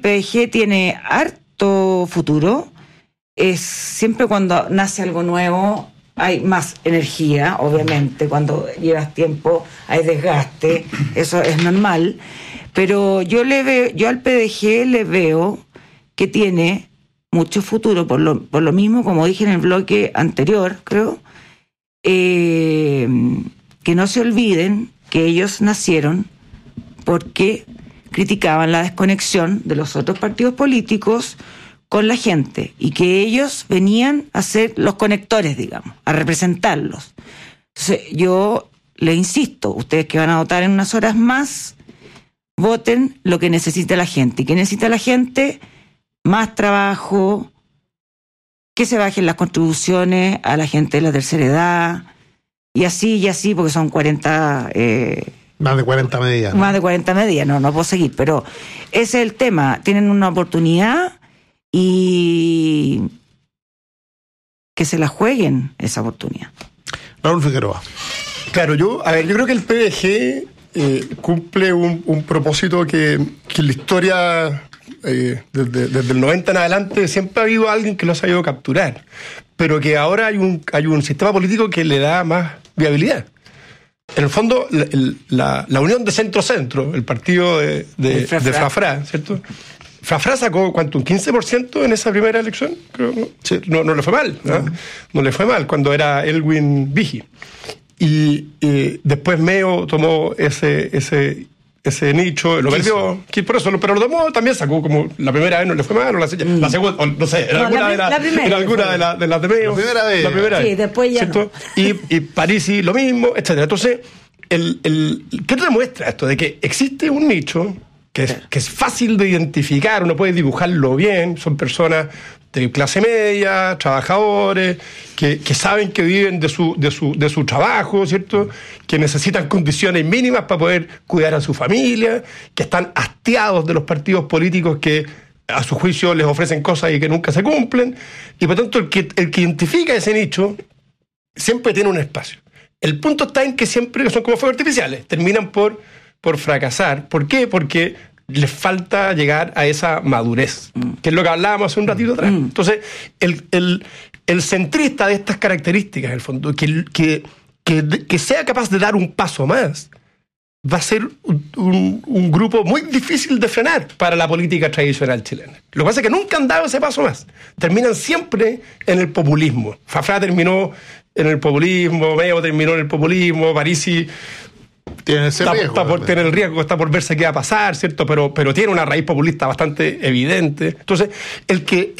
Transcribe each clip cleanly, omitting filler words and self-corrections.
PDG tiene harto futuro. Es siempre cuando nace algo nuevo hay más energía, obviamente. Cuando llevas tiempo hay desgaste, eso es normal. Pero yo al PDG le veo que tiene mucho futuro, por lo mismo, como dije en el bloque anterior, creo, que no se olviden que ellos nacieron porque criticaban la desconexión de los otros partidos políticos con la gente, y que ellos venían a ser los conectores, digamos, a representarlos. Entonces, yo les insisto, ustedes que van a votar en unas horas más, voten lo que necesita la gente. ¿Y qué necesita la gente? Más trabajo, que se bajen las contribuciones a la gente de la tercera edad, y así, porque son 40... más de 40 medidas. Más de 40 medidas, no puedo seguir, pero ese es el tema. Tienen una oportunidad y que se la jueguen esa oportunidad. Raúl Figueroa. Claro, yo creo que el PDG cumple un propósito que en la historia, desde el 90 en adelante, siempre ha habido alguien que lo ha sabido capturar, pero que ahora hay un sistema político que le da más viabilidad. En el fondo, la unión de centro-centro, el partido de Frafra, ¿cierto? Frafra sacó, ¿cuánto? ¿Un 15% en esa primera elección? Creo, ¿no? Sí. No le fue mal, ¿no? No le fue mal cuando era Elwin Vigi. Y después Meo tomó ese nicho, lo perdió, por eso, pero lo tomó, también sacó como la primera vez no le fue mal, o la segunda, o no sé, era alguna de las de Meo. La primera vez. Sí, después ya ¿cierto? No. Y Parisi lo mismo, etcétera. Entonces, ¿qué demuestra esto? De que existe un nicho que es fácil de identificar, uno puede dibujarlo bien, son personas de clase media, trabajadores, que saben que viven de su trabajo, ¿cierto? Que necesitan condiciones mínimas para poder cuidar a su familia, que están hastiados de los partidos políticos que a su juicio les ofrecen cosas y que nunca se cumplen, y por tanto el que identifica ese nicho siempre tiene un espacio. El punto está en que siempre son como fuegos artificiales, terminan por fracasar. ¿Por qué? Porque les falta llegar a esa madurez, que es lo que hablábamos hace un ratito atrás. Entonces, el centrista de estas características, en el fondo, que sea capaz de dar un paso más, va a ser un grupo muy difícil de frenar para la política tradicional chilena. Lo que pasa es que nunca han dado ese paso más. Terminan siempre en el populismo. Frafra terminó en el populismo, Meo terminó en el populismo, Parisi tiene ese riesgo. Tiene el riesgo, está por verse qué va a pasar, ¿cierto? Pero tiene una raíz populista bastante evidente. Entonces, el que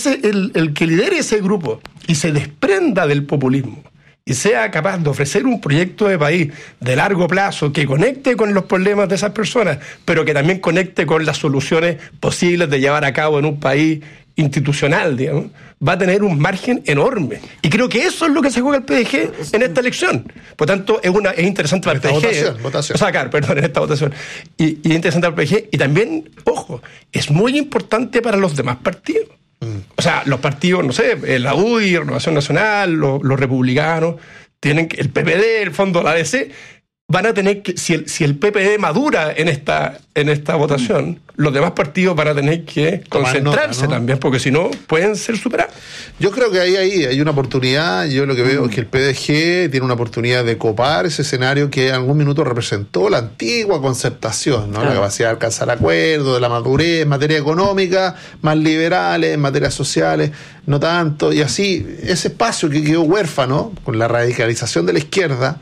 lidere ese grupo y se desprenda del populismo y sea capaz de ofrecer un proyecto de país de largo plazo que conecte con los problemas de esas personas, pero que también conecte con las soluciones posibles de llevar a cabo en un país institucional, digamos, va a tener un margen enorme. Y creo que eso es lo que se juega el PDG en esta elección. Por tanto, es interesante para el PDG. Votación. O sea, claro, perdón, en esta votación. Y es interesante para el PDG. Y también, ojo, es muy importante para los demás partidos. O sea, los partidos, no sé, la UDI, Renovación Nacional, los republicanos, tienen que, el PPD, el fondo, la ADC, van a tener que, si el PPD madura en esta votación, los demás partidos van a tener que concentrarse nota, ¿no? También, porque si no, pueden ser superados. Yo creo que ahí hay una oportunidad. Yo lo que veo es que el PDG tiene una oportunidad de copar ese escenario que en algún minuto representó la antigua concertación, ¿no? Claro. La capacidad de alcanzar acuerdos, de la madurez en materia económica, más liberales, en materias sociales, no tanto. Y así, ese espacio que quedó huérfano con la radicalización de la izquierda,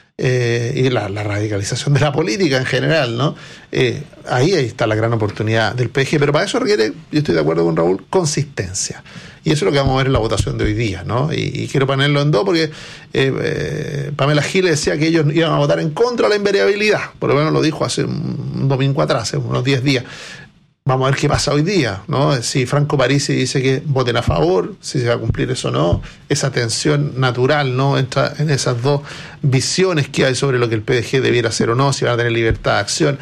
y la radicalización de la política en general, ¿no? Ahí está la gran oportunidad del PDG, pero para eso requiere, yo estoy de acuerdo con Raúl, consistencia. Y eso es lo que vamos a ver en la votación de hoy día, ¿no? Y quiero ponerlo en dos porque Pamela Giles decía que ellos iban a votar en contra de la invariabilidad, por lo menos lo dijo hace un domingo atrás, hace unos 10 días. Vamos a ver qué pasa hoy día, ¿no? Si Franco Parisi dice que voten a favor, si se va a cumplir eso o no, esa tensión natural, ¿no? Entra en esas dos visiones que hay sobre lo que el PDG debiera hacer o no, si van a tener libertad de acción.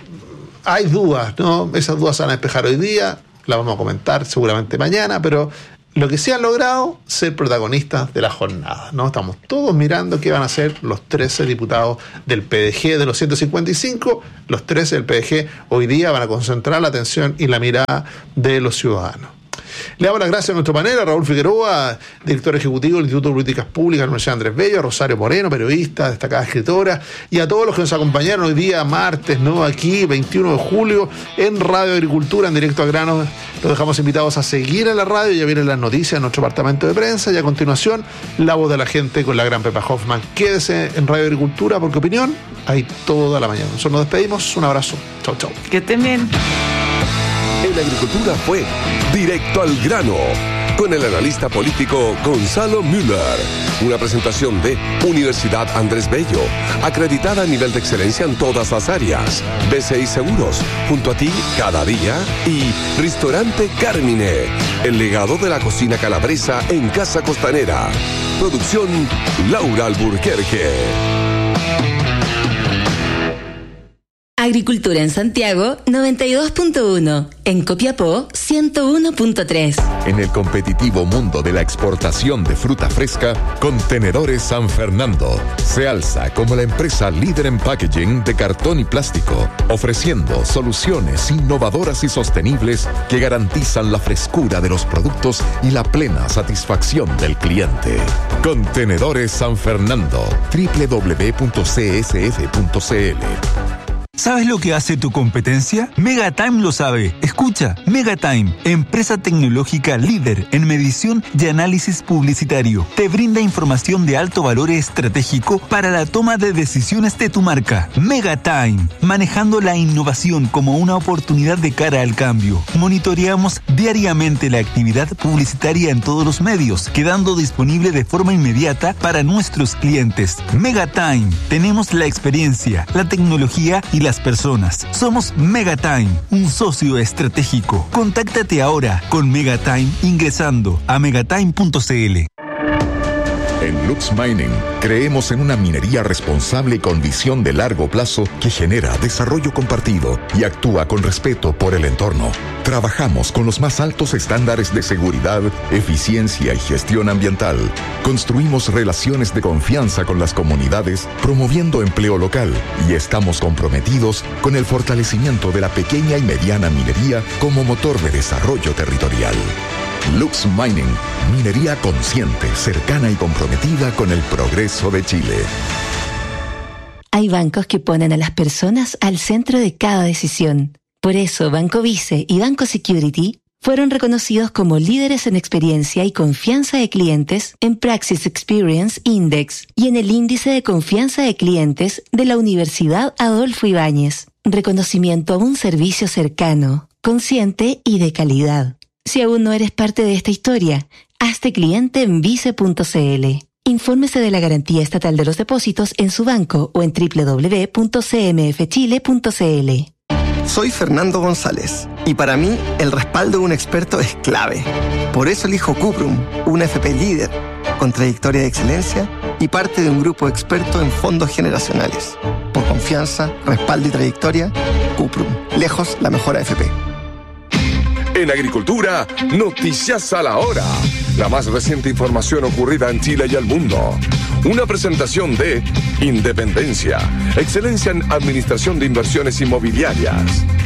Hay dudas, ¿no? Esas dudas se van a despejar hoy día, las vamos a comentar seguramente mañana, pero Lo que sí han logrado, ser protagonistas de la jornada, ¿no? Estamos todos mirando qué van a hacer los 13 diputados del PDG de los 155. Los 13 del PDG hoy día van a concentrar la atención y la mirada de los ciudadanos. Le damos las gracias a nuestro panel, a Raúl Figueroa, director ejecutivo del Instituto de Políticas Públicas de la Universidad Andrés Bello, a Rosario Moreno, periodista, destacada escritora, y a todos los que nos acompañaron hoy día, martes, ¿no? Aquí, 21 de julio, en Radio Agricultura, en Directo a Grano. Los dejamos invitados a seguir en la radio, ya vienen las noticias de nuestro departamento de prensa, y a continuación, La Voz de la Gente con la gran Pepa Hoffman. Quédese en Radio Agricultura, porque opinión hay toda la mañana. Nosotros nos despedimos, un abrazo. Chau, chau. Que estén bien. En Agricultura fue Directo al Grano, con el analista político Gonzalo Müller. Una presentación de Universidad Andrés Bello, acreditada a nivel de excelencia en todas las áreas. BCI Seguros, junto a ti cada día. Y Restaurante Carmine, el legado de la cocina calabresa en Casa Costanera. Producción Laura Alburquerque. Agricultura en Santiago 92.1, en Copiapó 101.3. En el competitivo mundo de la exportación de fruta fresca, Contenedores San Fernando se alza como la empresa líder en packaging de cartón y plástico, ofreciendo soluciones innovadoras y sostenibles que garantizan la frescura de los productos y la plena satisfacción del cliente. Contenedores San Fernando, www.csf.cl. ¿Sabes lo que hace tu competencia? Megatime lo sabe. Escucha, Megatime, empresa tecnológica líder en medición y análisis publicitario. Te brinda información de alto valor estratégico para la toma de decisiones de tu marca. Megatime, manejando la innovación como una oportunidad de cara al cambio. Monitoreamos diariamente la actividad publicitaria en todos los medios, quedando disponible de forma inmediata para nuestros clientes. Megatime, tenemos la experiencia, la tecnología y las personas. Somos Megatime, un socio estratégico. Contáctate ahora con Megatime ingresando a megatime.cl. En Lux Mining creemos en una minería responsable y con visión de largo plazo que genera desarrollo compartido y actúa con respeto por el entorno. Trabajamos con los más altos estándares de seguridad, eficiencia y gestión ambiental. Construimos relaciones de confianza con las comunidades, promoviendo empleo local, y estamos comprometidos con el fortalecimiento de la pequeña y mediana minería como motor de desarrollo territorial. Lux Mining, minería consciente, cercana y comprometida con el progreso de Chile. Hay bancos que ponen a las personas al centro de cada decisión. Por eso, Banco Vice y Banco Security fueron reconocidos como líderes en experiencia y confianza de clientes en Praxis Experience Index y en el índice de confianza de clientes de la Universidad Adolfo Ibáñez. Reconocimiento a un servicio cercano, consciente y de calidad. Si aún no eres parte de esta historia, hazte cliente en vice.cl. Infórmese de la garantía estatal de los depósitos en su banco o en www.cmfchile.cl. Soy Fernando González y para mí el respaldo de un experto es clave. Por eso elijo Cuprum, una FP líder, con trayectoria de excelencia y parte de un grupo experto en fondos generacionales. Por confianza, respaldo y trayectoria, Cuprum, lejos la mejor AFP. En Agricultura, noticias a la hora. La más reciente información ocurrida en Chile y el mundo. Una presentación de Independencia, excelencia en administración de inversiones inmobiliarias.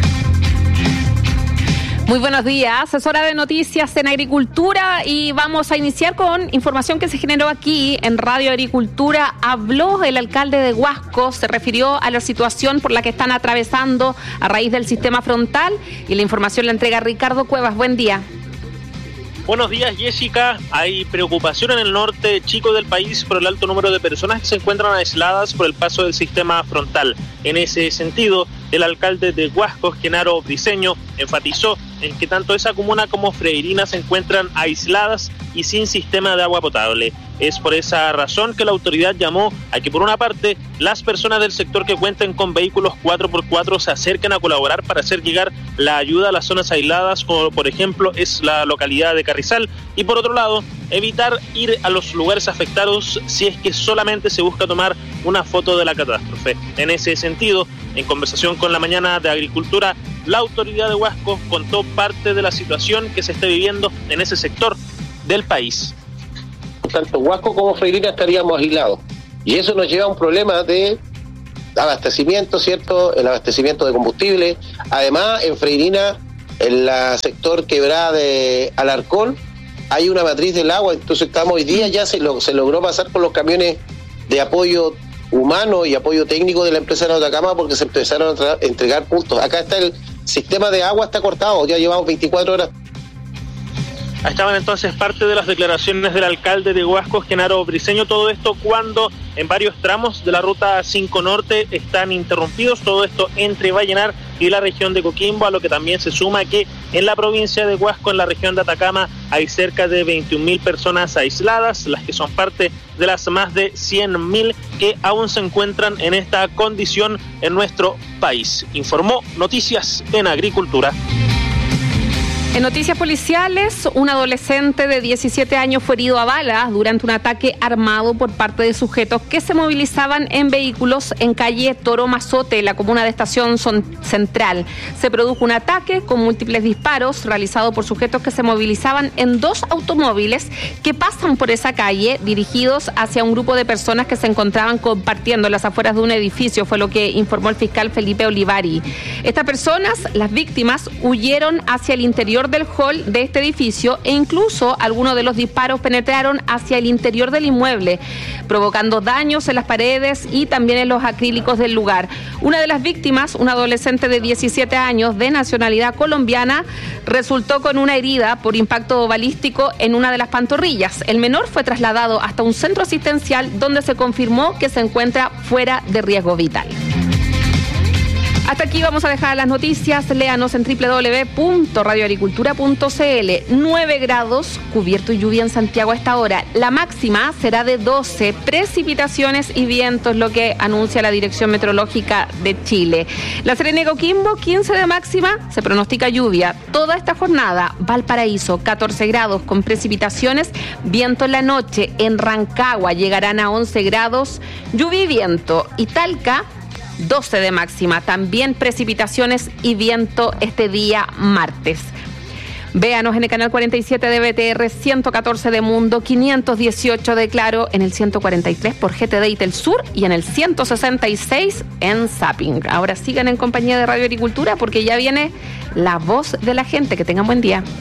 Muy buenos días, es hora de noticias en Agricultura y vamos a iniciar con información que se generó aquí en Radio Agricultura. Habló el alcalde de Huasco, se refirió a la situación por la que están atravesando a raíz del sistema frontal y la información la entrega Ricardo Cuevas. Buen día. Buenos días, Jessica. Hay preocupación en el norte chico del país por el alto número de personas que se encuentran aisladas por el paso del sistema frontal. En ese sentido, el alcalde de Huasco, Genaro Briceño, enfatizó en que tanto esa comuna como Freirina se encuentran aisladas y sin sistema de agua potable. Es por esa razón que la autoridad llamó a que, por una parte, las personas del sector que cuenten con vehículos 4x4 se acerquen a colaborar para hacer llegar la ayuda a las zonas aisladas, como por ejemplo es la localidad de Carrizal, y por otro lado, evitar ir a los lugares afectados si es que solamente se busca tomar una foto de la catástrofe. En ese sentido, en conversación con La Mañana de Agricultura, la autoridad de Huasco contó parte de la situación que se está viviendo en ese sector, del país. Tanto Huasco como Freirina estaríamos aislados. Y eso nos lleva a un problema de abastecimiento, ¿cierto? El abastecimiento de combustible. Además, en Freirina, en la sector quebrada de Alarcón, hay una matriz del agua. Entonces hoy día ya se logró pasar con los camiones de apoyo humano y apoyo técnico de la empresa de Atacama, porque se empezaron a entregar puntos. Acá está el sistema de agua, está cortado, ya llevamos 24 horas. Estaban entonces parte de las declaraciones del alcalde de Huasco, Genaro Briceño. Todo esto cuando en varios tramos de la ruta 5 Norte están interrumpidos, todo esto entre Vallenar y la región de Coquimbo, a lo que también se suma que en la provincia de Huasco, en la región de Atacama, hay cerca de 21.000 personas aisladas, las que son parte de las más de 100.000 que aún se encuentran en esta condición en nuestro país. Informó Noticias en Agricultura. En noticias policiales, un adolescente de 17 años fue herido a balas durante un ataque armado por parte de sujetos que se movilizaban en vehículos en calle Toro Mazote, la comuna de Estación Central. Se produjo un ataque con múltiples disparos realizado por sujetos que se movilizaban en 2 automóviles que pasan por esa calle dirigidos hacia un grupo de personas que se encontraban compartiendo en las afueras de un edificio, fue lo que informó el fiscal Felipe Olivari. Estas personas, las víctimas, huyeron hacia el interior del hall de este edificio e incluso algunos de los disparos penetraron hacia el interior del inmueble, provocando daños en las paredes y también en los acrílicos del lugar. Una de las víctimas, un adolescente de 17 años de nacionalidad colombiana, resultó con una herida por impacto balístico en una de las pantorrillas. El menor fue trasladado hasta un centro asistencial donde se confirmó que se encuentra fuera de riesgo vital. Hasta aquí vamos a dejar las noticias. Léanos en www.radioagricultura.cl. 9 grados, cubierto y lluvia en Santiago a esta hora. La máxima será de 12. Precipitaciones y vientos, lo que anuncia la Dirección Meteorológica de Chile. La Serena y Coquimbo, 15 de máxima, se pronostica lluvia toda esta jornada. Valparaíso, 14 grados con precipitaciones, viento en la noche. En Rancagua llegarán a 11 grados, lluvia y viento. Y Talca, 12 de máxima, también precipitaciones y viento este día martes. Véanos en el canal 47 de BTR, 114 de Mundo, 518 de Claro, en el 143 por GTD y Telsur y en el 166 en Zapping. Ahora sigan en compañía de Radio Agricultura porque ya viene la voz de la gente. Que tengan buen día.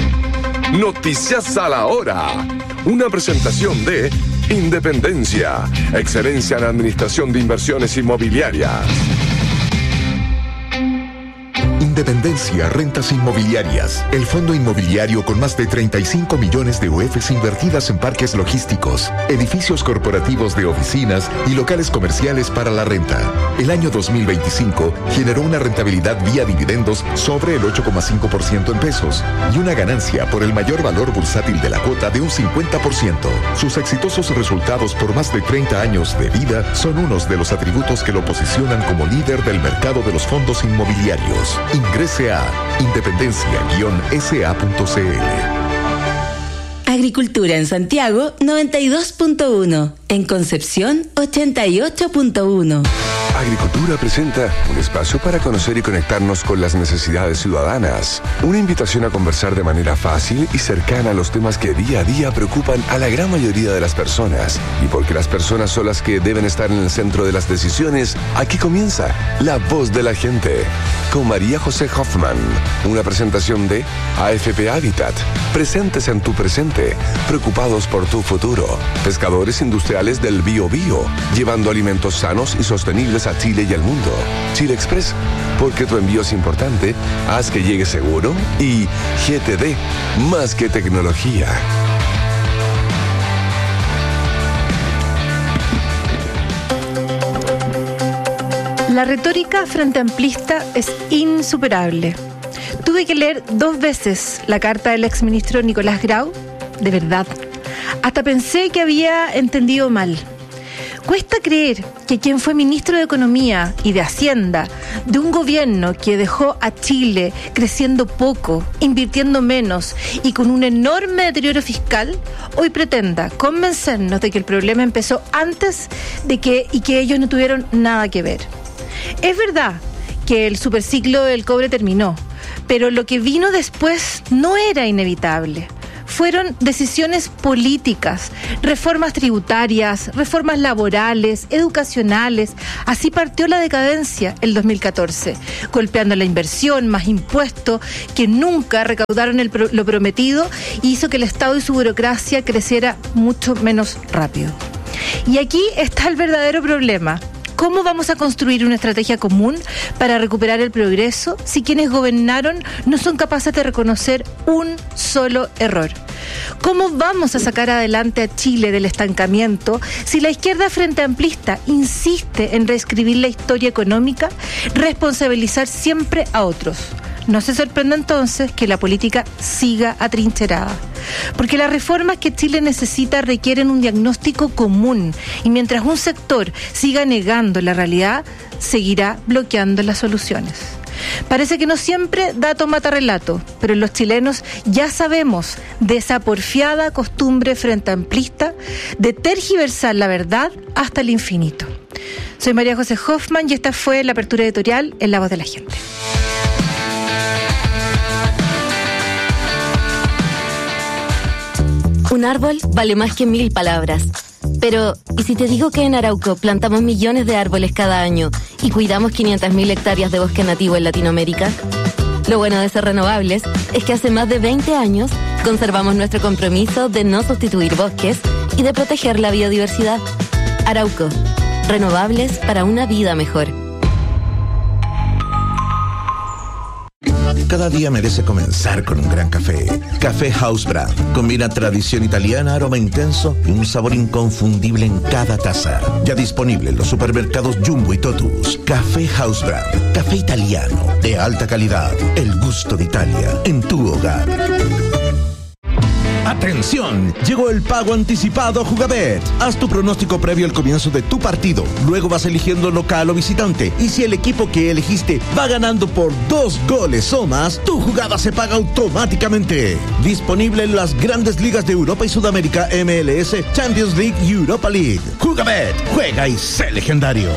Noticias a la hora. Una presentación de Independencia, excelencia en administración de inversiones inmobiliarias. Independencia Rentas Inmobiliarias, el fondo inmobiliario con más de 35 millones de UFs invertidas en parques logísticos, edificios corporativos de oficinas y locales comerciales para la renta. El año 2025 generó una rentabilidad vía dividendos sobre el 8,5% en pesos y una ganancia por el mayor valor bursátil de la cuota de un 50%. Sus exitosos resultados por más de 30 años de vida son unos de los atributos que lo posicionan como líder del mercado de los fondos inmobiliarios. Ingrese a independencia-sa.cl. Agricultura en Santiago 92.1, en Concepción 88.1. Agricultura presenta un espacio para conocer y conectarnos con las necesidades ciudadanas. Una invitación a conversar de manera fácil y cercana a los temas que día a día preocupan a la gran mayoría de las personas. Y porque las personas son las que deben estar en el centro de las decisiones, aquí comienza La Voz de la Gente, con María José Hoffman. Una presentación de AFP Habitat, presentes en tu presente, preocupados por tu futuro. Pescadores industriales del Bio Bio, llevando alimentos sanos y sostenibles a Chile y al mundo. Chile Express, porque tu envío es importante, haz que llegue seguro. Y GTD, más que tecnología. La retórica frente amplista es insuperable. Tuve que leer 2 veces la carta del exministro Nicolás Grau, de verdad. Hasta pensé que había entendido mal. Cuesta creer que quien fue ministro de Economía y de Hacienda de un gobierno que dejó a Chile creciendo poco, invirtiendo menos y con un enorme deterioro fiscal, hoy pretenda convencernos de que el problema empezó antes y que ellos no tuvieron nada que ver. Es verdad que el superciclo del cobre terminó, pero lo que vino después no era inevitable. fueron decisiones políticas, reformas tributarias, reformas laborales, educacionales. Así partió la decadencia el 2014, golpeando la inversión, más impuestos que nunca recaudaron lo prometido, y hizo que el Estado y su burocracia creciera mucho menos rápido. Y aquí está el verdadero problema. ¿Cómo vamos a construir una estrategia común para recuperar el progreso si quienes gobernaron no son capaces de reconocer un solo error? ¿Cómo vamos a sacar adelante a Chile del estancamiento si la izquierda frente amplista insiste en reescribir la historia económica, responsabilizar siempre a otros? No se sorprenda entonces que la política siga atrincherada, porque las reformas que Chile necesita requieren un diagnóstico común, y mientras un sector siga negando la realidad, seguirá bloqueando las soluciones. Parece que no siempre dato mata relato, pero los chilenos ya sabemos de esa porfiada costumbre frente amplista de tergiversar la verdad hasta el infinito. Soy María José Hoffman y esta fue la apertura editorial en La Voz de la Gente. Un árbol vale más que 1000 palabras. Pero, ¿y si te digo que en Arauco plantamos millones de árboles cada año y cuidamos 500.000 hectáreas de bosque nativo en Latinoamérica? Lo bueno de ser renovables es que hace más de 20 años conservamos nuestro compromiso de no sustituir bosques y de proteger la biodiversidad. Arauco, renovables para una vida mejor. Cada día merece comenzar con un gran café. Café House Brand. Combina tradición italiana, aroma intenso y un sabor inconfundible en cada taza. Ya disponible en los supermercados Jumbo y Totus. Café House Brand. Café italiano de alta calidad. El gusto de Italia en tu hogar. ¡Atención! Llegó el pago anticipado Jugabet. Haz tu pronóstico previo al comienzo de tu partido. Luego vas eligiendo local o visitante. Y si el equipo que elegiste va ganando por 2 goles o más, tu jugada se paga automáticamente. Disponible en las grandes ligas de Europa y Sudamérica, MLS, Champions League y Europa League. Jugabet. Juega y sé legendario.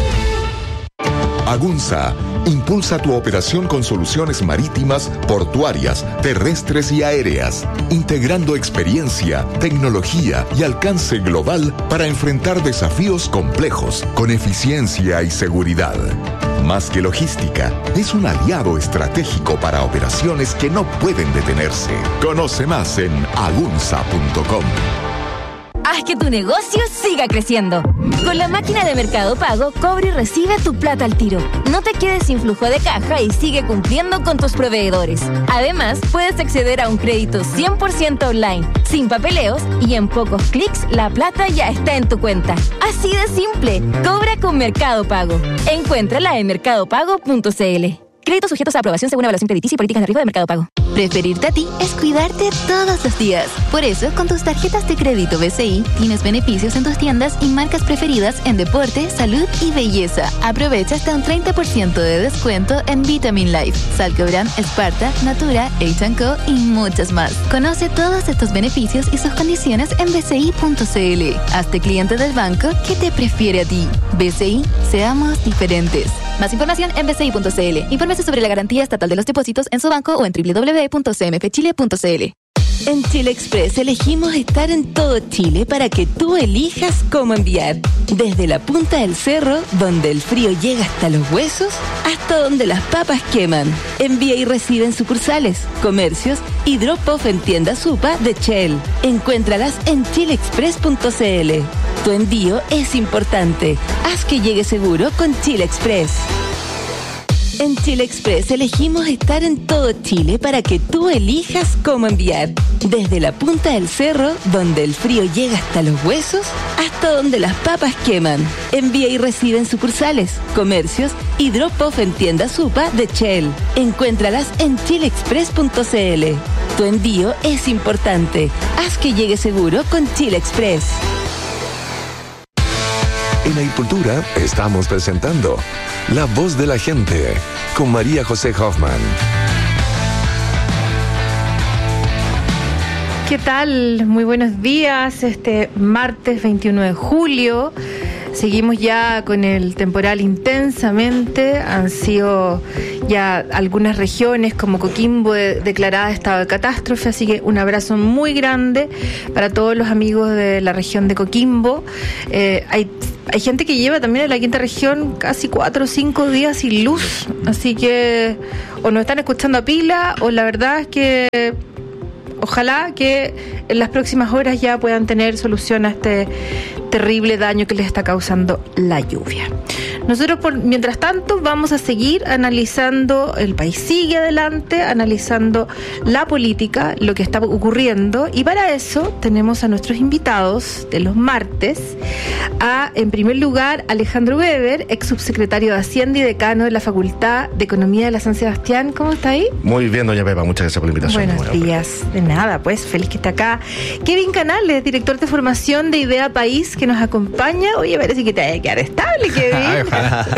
Agunza impulsa tu operación con soluciones marítimas, portuarias, terrestres y aéreas, integrando experiencia, tecnología y alcance global para enfrentar desafíos complejos con eficiencia y seguridad. Más que logística, es un aliado estratégico para operaciones que no pueden detenerse. Conoce más en agunza.com. Haz que tu negocio siga creciendo. Con la máquina de Mercado Pago, cobra y recibe tu plata al tiro. No te quedes sin flujo de caja y sigue cumpliendo con tus proveedores. Además, puedes acceder a un crédito 100% online, sin papeleos, y en pocos clics la plata ya está en tu cuenta. Así de simple. Cobra con Mercado Pago. Encuéntrala en mercadopago.cl. Créditos sujetos a aprobación según evaluación crediticia y políticas de riesgo de Mercado Pago. Preferirte a ti es cuidarte todos los días. Por eso, con tus tarjetas de crédito BCI, tienes beneficios en tus tiendas y marcas preferidas en deporte, salud y belleza. Aprovecha hasta un 30% de descuento en Vitamin Life, Salcobran, Sparta, Natura, H&Co y muchas más. Conoce todos estos beneficios y sus condiciones en bci.cl. Hazte cliente del banco que te prefiere a ti. BCI, seamos diferentes. Más información en bci.cl. Infórmese sobre la garantía estatal de los depósitos en su banco o en www.cmfchile.cl. En Chile Express elegimos estar en todo Chile para que tú elijas cómo enviar. Desde la punta del cerro, donde el frío llega hasta los huesos, hasta donde las papas queman. Envía y recibe en sucursales, comercios y drop-off en tiendas Supa de Shell. Encuéntralas en chileexpress.cl. Tu envío es importante. Haz que llegue seguro con Chile Express. En Chile Express elegimos estar en todo Chile para que tú elijas cómo enviar. Desde la punta del cerro, donde el frío llega hasta los huesos, hasta donde las papas queman. Envía y recibe en sucursales, comercios y drop-off en tiendas Supa de Shell. Encuéntralas en chileexpress.cl. Tu envío es importante. Haz que llegue seguro con Chile Express. En Agricultura estamos presentando La Voz de la Gente con María José Hoffman. ¿Qué tal? Muy buenos días. Este martes 21 de julio. Seguimos ya con el temporal intensamente. Han sido ya algunas regiones como Coquimbo declarada estado de catástrofe, así que un abrazo muy grande para todos los amigos de la región de Coquimbo. Hay gente que lleva también en la quinta región casi 4 o 5 días sin luz, así que o nos están escuchando a pila o la verdad es que ojalá que en las próximas horas ya puedan tener solución a este terrible daño que les está causando la lluvia. Nosotros, mientras tanto, vamos a seguir analizando, el país sigue adelante, analizando la política, lo que está ocurriendo, y para eso tenemos a nuestros invitados de los martes, en primer lugar, Alejandro Weber, ex subsecretario de Hacienda y decano de la Facultad de Economía de la San Sebastián. ¿Cómo está ahí? Muy bien, doña Pepa, muchas gracias por la invitación. Buenos días. De nada, pues, feliz que esté acá. Kevin Canales, director de formación de Idea País, que nos acompaña. Oye, parece que te vaya a quedar estable, Kevin.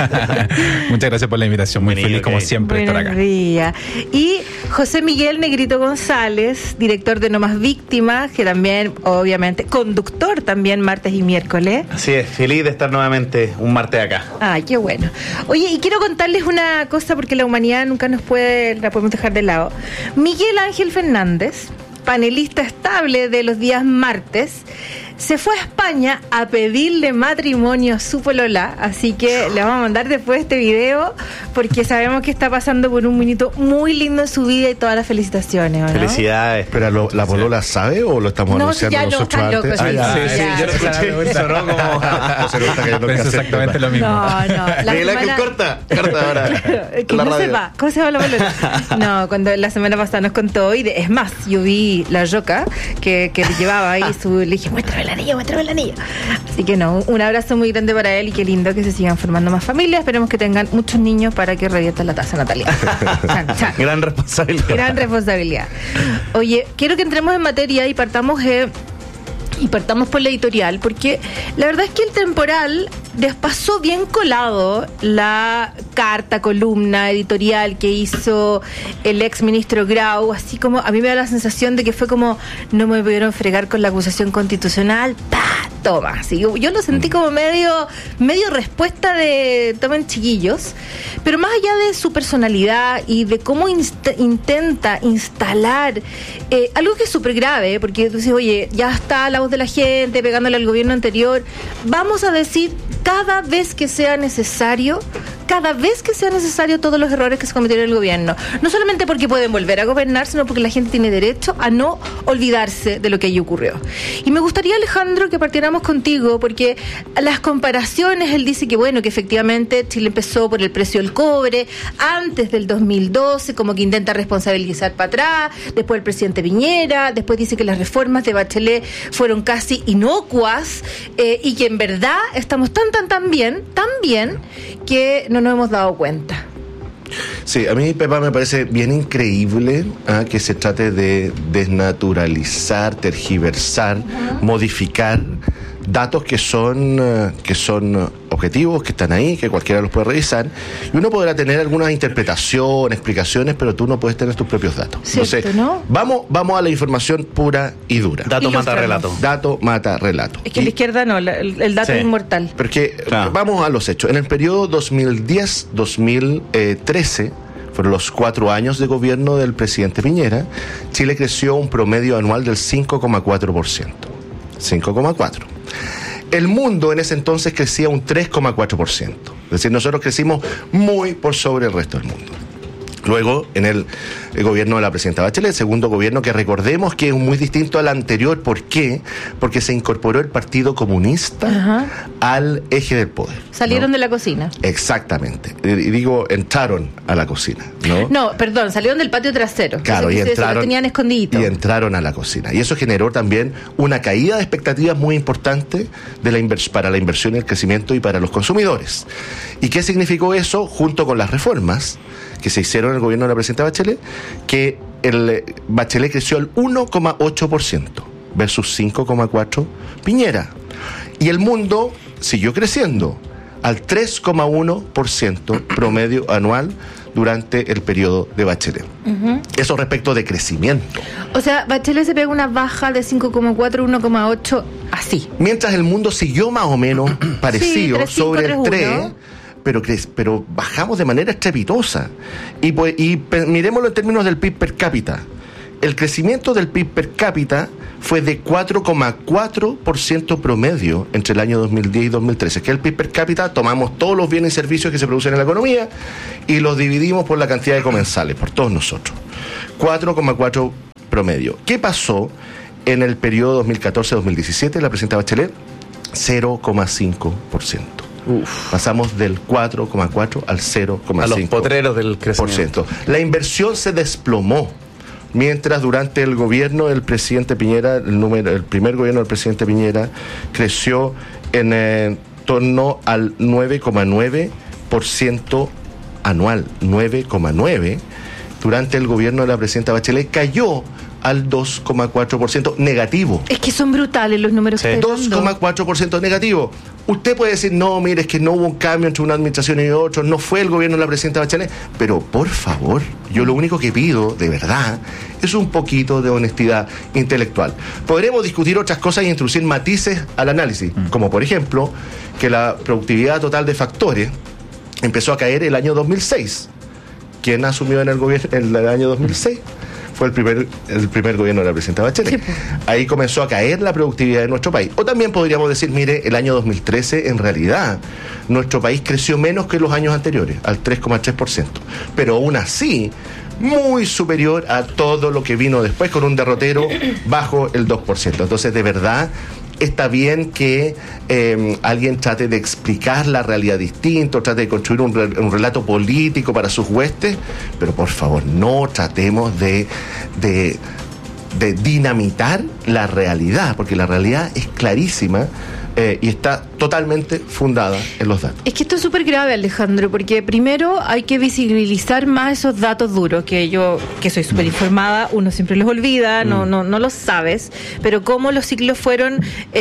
Muchas gracias por la invitación, muy feliz como siempre de estar acá. Buenos días. Y José Miguel Negrito González, director de No Más Víctimas, que también, obviamente, conductor también martes y miércoles. Así es, feliz de estar nuevamente un martes acá. Ay, qué bueno. Oye, y quiero contarles una cosa porque la humanidad nunca la podemos dejar de lado. Miguel Ángel Fernández, panelista estable de los días martes, se fue a España a pedirle matrimonio a su polola, así que le vamos a mandar después este video porque sabemos que está pasando por un minuto muy lindo en su vida y todas las felicitaciones, ¿o no? Felicidades. Pero ¿la polola sabe o lo estamos anunciando ya nosotros antes? Sí, yo lo escuché. Sonó como... exactamente lo mismo. No. Miguel Ángel, corta ahora. Claro, que no sepa. ¿Cómo se llama la polola? No, cuando la semana pasada nos contó, y es más, yo vi la yoca que llevaba ahí, le dije, muéstrame el anillo. Así que no, un abrazo muy grande para él y qué lindo que se sigan formando más familias. Esperemos que tengan muchos niños para que reviertan la tasa natalidad. Gran responsabilidad. Oye, quiero que entremos en materia y partamos por la editorial, porque la verdad es que el temporal despasó bien colado la columna editorial que hizo el ex ministro Grau, así como a mí me da la sensación de que fue como no me pudieron fregar con la acusación constitucional, toma, así, yo lo sentí como medio respuesta de tomen chiquillos, pero más allá de su personalidad y de cómo intenta instalar algo que es súper grave, porque tú dices, oye, ya está la voz de la gente pegándole al gobierno anterior, vamos a decir cada vez que sea necesario todos los errores que se cometieron en el gobierno. No solamente porque pueden volver a gobernar, sino porque la gente tiene derecho a no olvidarse de lo que allí ocurrió. Y me gustaría, Alejandro, que partiéramos contigo, porque las comparaciones, él dice que bueno, que efectivamente Chile empezó por el precio del cobre antes del 2012, como que intenta responsabilizar para atrás, después el presidente Piñera, después dice que las reformas de Bachelet fueron casi inocuas, y que en verdad estamos tan bien que no nos hemos dado cuenta. Sí, a mí, Pepa, me parece bien increíble que se trate de desnaturalizar, tergiversar, modificar datos que son objetivos, que están ahí, que cualquiera los puede revisar, y uno podrá tener algunas interpretaciones, explicaciones, pero tú no puedes tener tus propios datos. ¿Cierto, entonces, no? Vamos a la información pura y dura. Dato mata relato. Dato mata relato. Es que la izquierda no, el dato es inmortal. Porque vamos a los hechos. En el periodo 2010-2013, fueron los 4 años de gobierno del presidente Piñera, Chile creció un promedio anual del 5,4%. 5,4%. El mundo en ese entonces crecía un 3,4%. Es decir, nosotros crecimos muy por sobre el resto del mundo. Luego, en el gobierno de la presidenta Bachelet, el segundo gobierno, que recordemos que es muy distinto al anterior. ¿Por qué? Porque se incorporó el Partido Comunista al eje del poder. Salieron de la cocina. Exactamente. Y digo, entraron a la cocina, ¿no? No, perdón, salieron del patio trasero. Claro, y entraron. Lo tenían escondidito. Y entraron a la cocina. Y eso generó también una caída de expectativas muy importante para la inversión y el crecimiento y para los consumidores. ¿Y qué significó eso? Junto con las reformas que se hicieron en el gobierno de la presidenta Bachelet, que el Bachelet creció al 1,8% versus 5,4% Piñera. Y el mundo siguió creciendo al 3,1% promedio anual durante el periodo de Bachelet. Eso respecto de crecimiento. O sea, Bachelet se pega una baja de 5,4, 1,8, así. Mientras el mundo siguió más o menos parecido, 3,5, sobre el 3,1. 3, pero bajamos de manera estrepitosa. Y miremoslo en términos del PIB per cápita. El crecimiento del PIB per cápita fue de 4,4% promedio entre el año 2010 y 2013, que el PIB per cápita, tomamos todos los bienes y servicios que se producen en la economía y los dividimos por la cantidad de comensales, por todos nosotros. 4,4 promedio. ¿Qué pasó en el periodo 2014-2017? La presidenta Bachelet, 0,5%. Pasamos del 4,4 al 0,5%. A los potreros del crecimiento. La inversión se desplomó. Mientras durante el gobierno del presidente Piñera, el primer gobierno del presidente Piñera, creció en torno al 9,9% anual. 9,9%. Durante el gobierno de la presidenta Bachelet cayó al 2,4% negativo. Es que son brutales los números que están dando. 2,4% negativo. Usted puede decir, no, mire, es que no hubo un cambio entre una administración y otra, no fue el gobierno de la presidenta Bachelet, pero por favor, yo lo único que pido, de verdad, es un poquito de honestidad intelectual. Podremos discutir otras cosas y introducir matices al análisis, como por ejemplo, que la productividad total de factores empezó a caer el año 2006. ¿Quién asumió en el gobierno en el año 2006? Fue el primer gobierno de la presidenta Bachelet. Ahí comenzó a caer la productividad de nuestro país. O también podríamos decir, mire, el año 2013, en realidad, nuestro país creció menos que los años anteriores, al 3,3%. Pero aún así, muy superior a todo lo que vino después, con un derrotero bajo el 2%. Entonces, de verdad, está bien que alguien trate de explicar la realidad distinto, trate de construir un relato político para sus huestes, pero por favor no tratemos de dinamitar la realidad, porque la realidad es clarísima y está totalmente fundada en los datos. Es que esto es súper grave, Alejandro, porque primero hay que visibilizar más esos datos duros, que yo, que soy súper informada, uno siempre los olvida, no los sabes, pero cómo los ciclos fueron,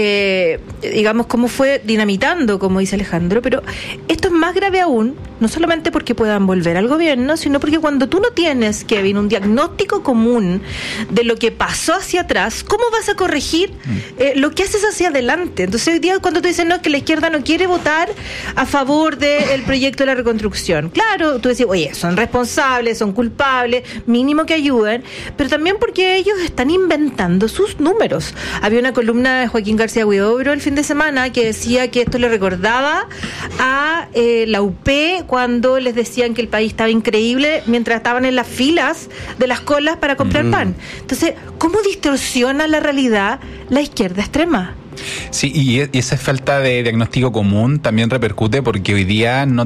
digamos, cómo fue dinamitando, como dice Alejandro, pero esto es más grave aún, no solamente porque puedan volver al gobierno, sino porque cuando tú no tienes, Kevin, un diagnóstico común de lo que pasó hacia atrás, ¿cómo vas a corregir lo que haces hacia adelante? Entonces, hoy día cuando tú dices, no, que la izquierda no quiere votar a favor del proyecto de la reconstrucción. Claro, tú decís, oye, son responsables, son culpables, mínimo que ayuden, pero también porque ellos están inventando sus números. Había una columna de Joaquín García Huidobro el fin de semana que decía que esto le recordaba a la UP cuando les decían que el país estaba increíble mientras estaban en las filas de las colas para comprar pan. Entonces, ¿cómo distorsiona la realidad la izquierda extrema? Sí, y esa falta de diagnóstico común también repercute porque hoy día no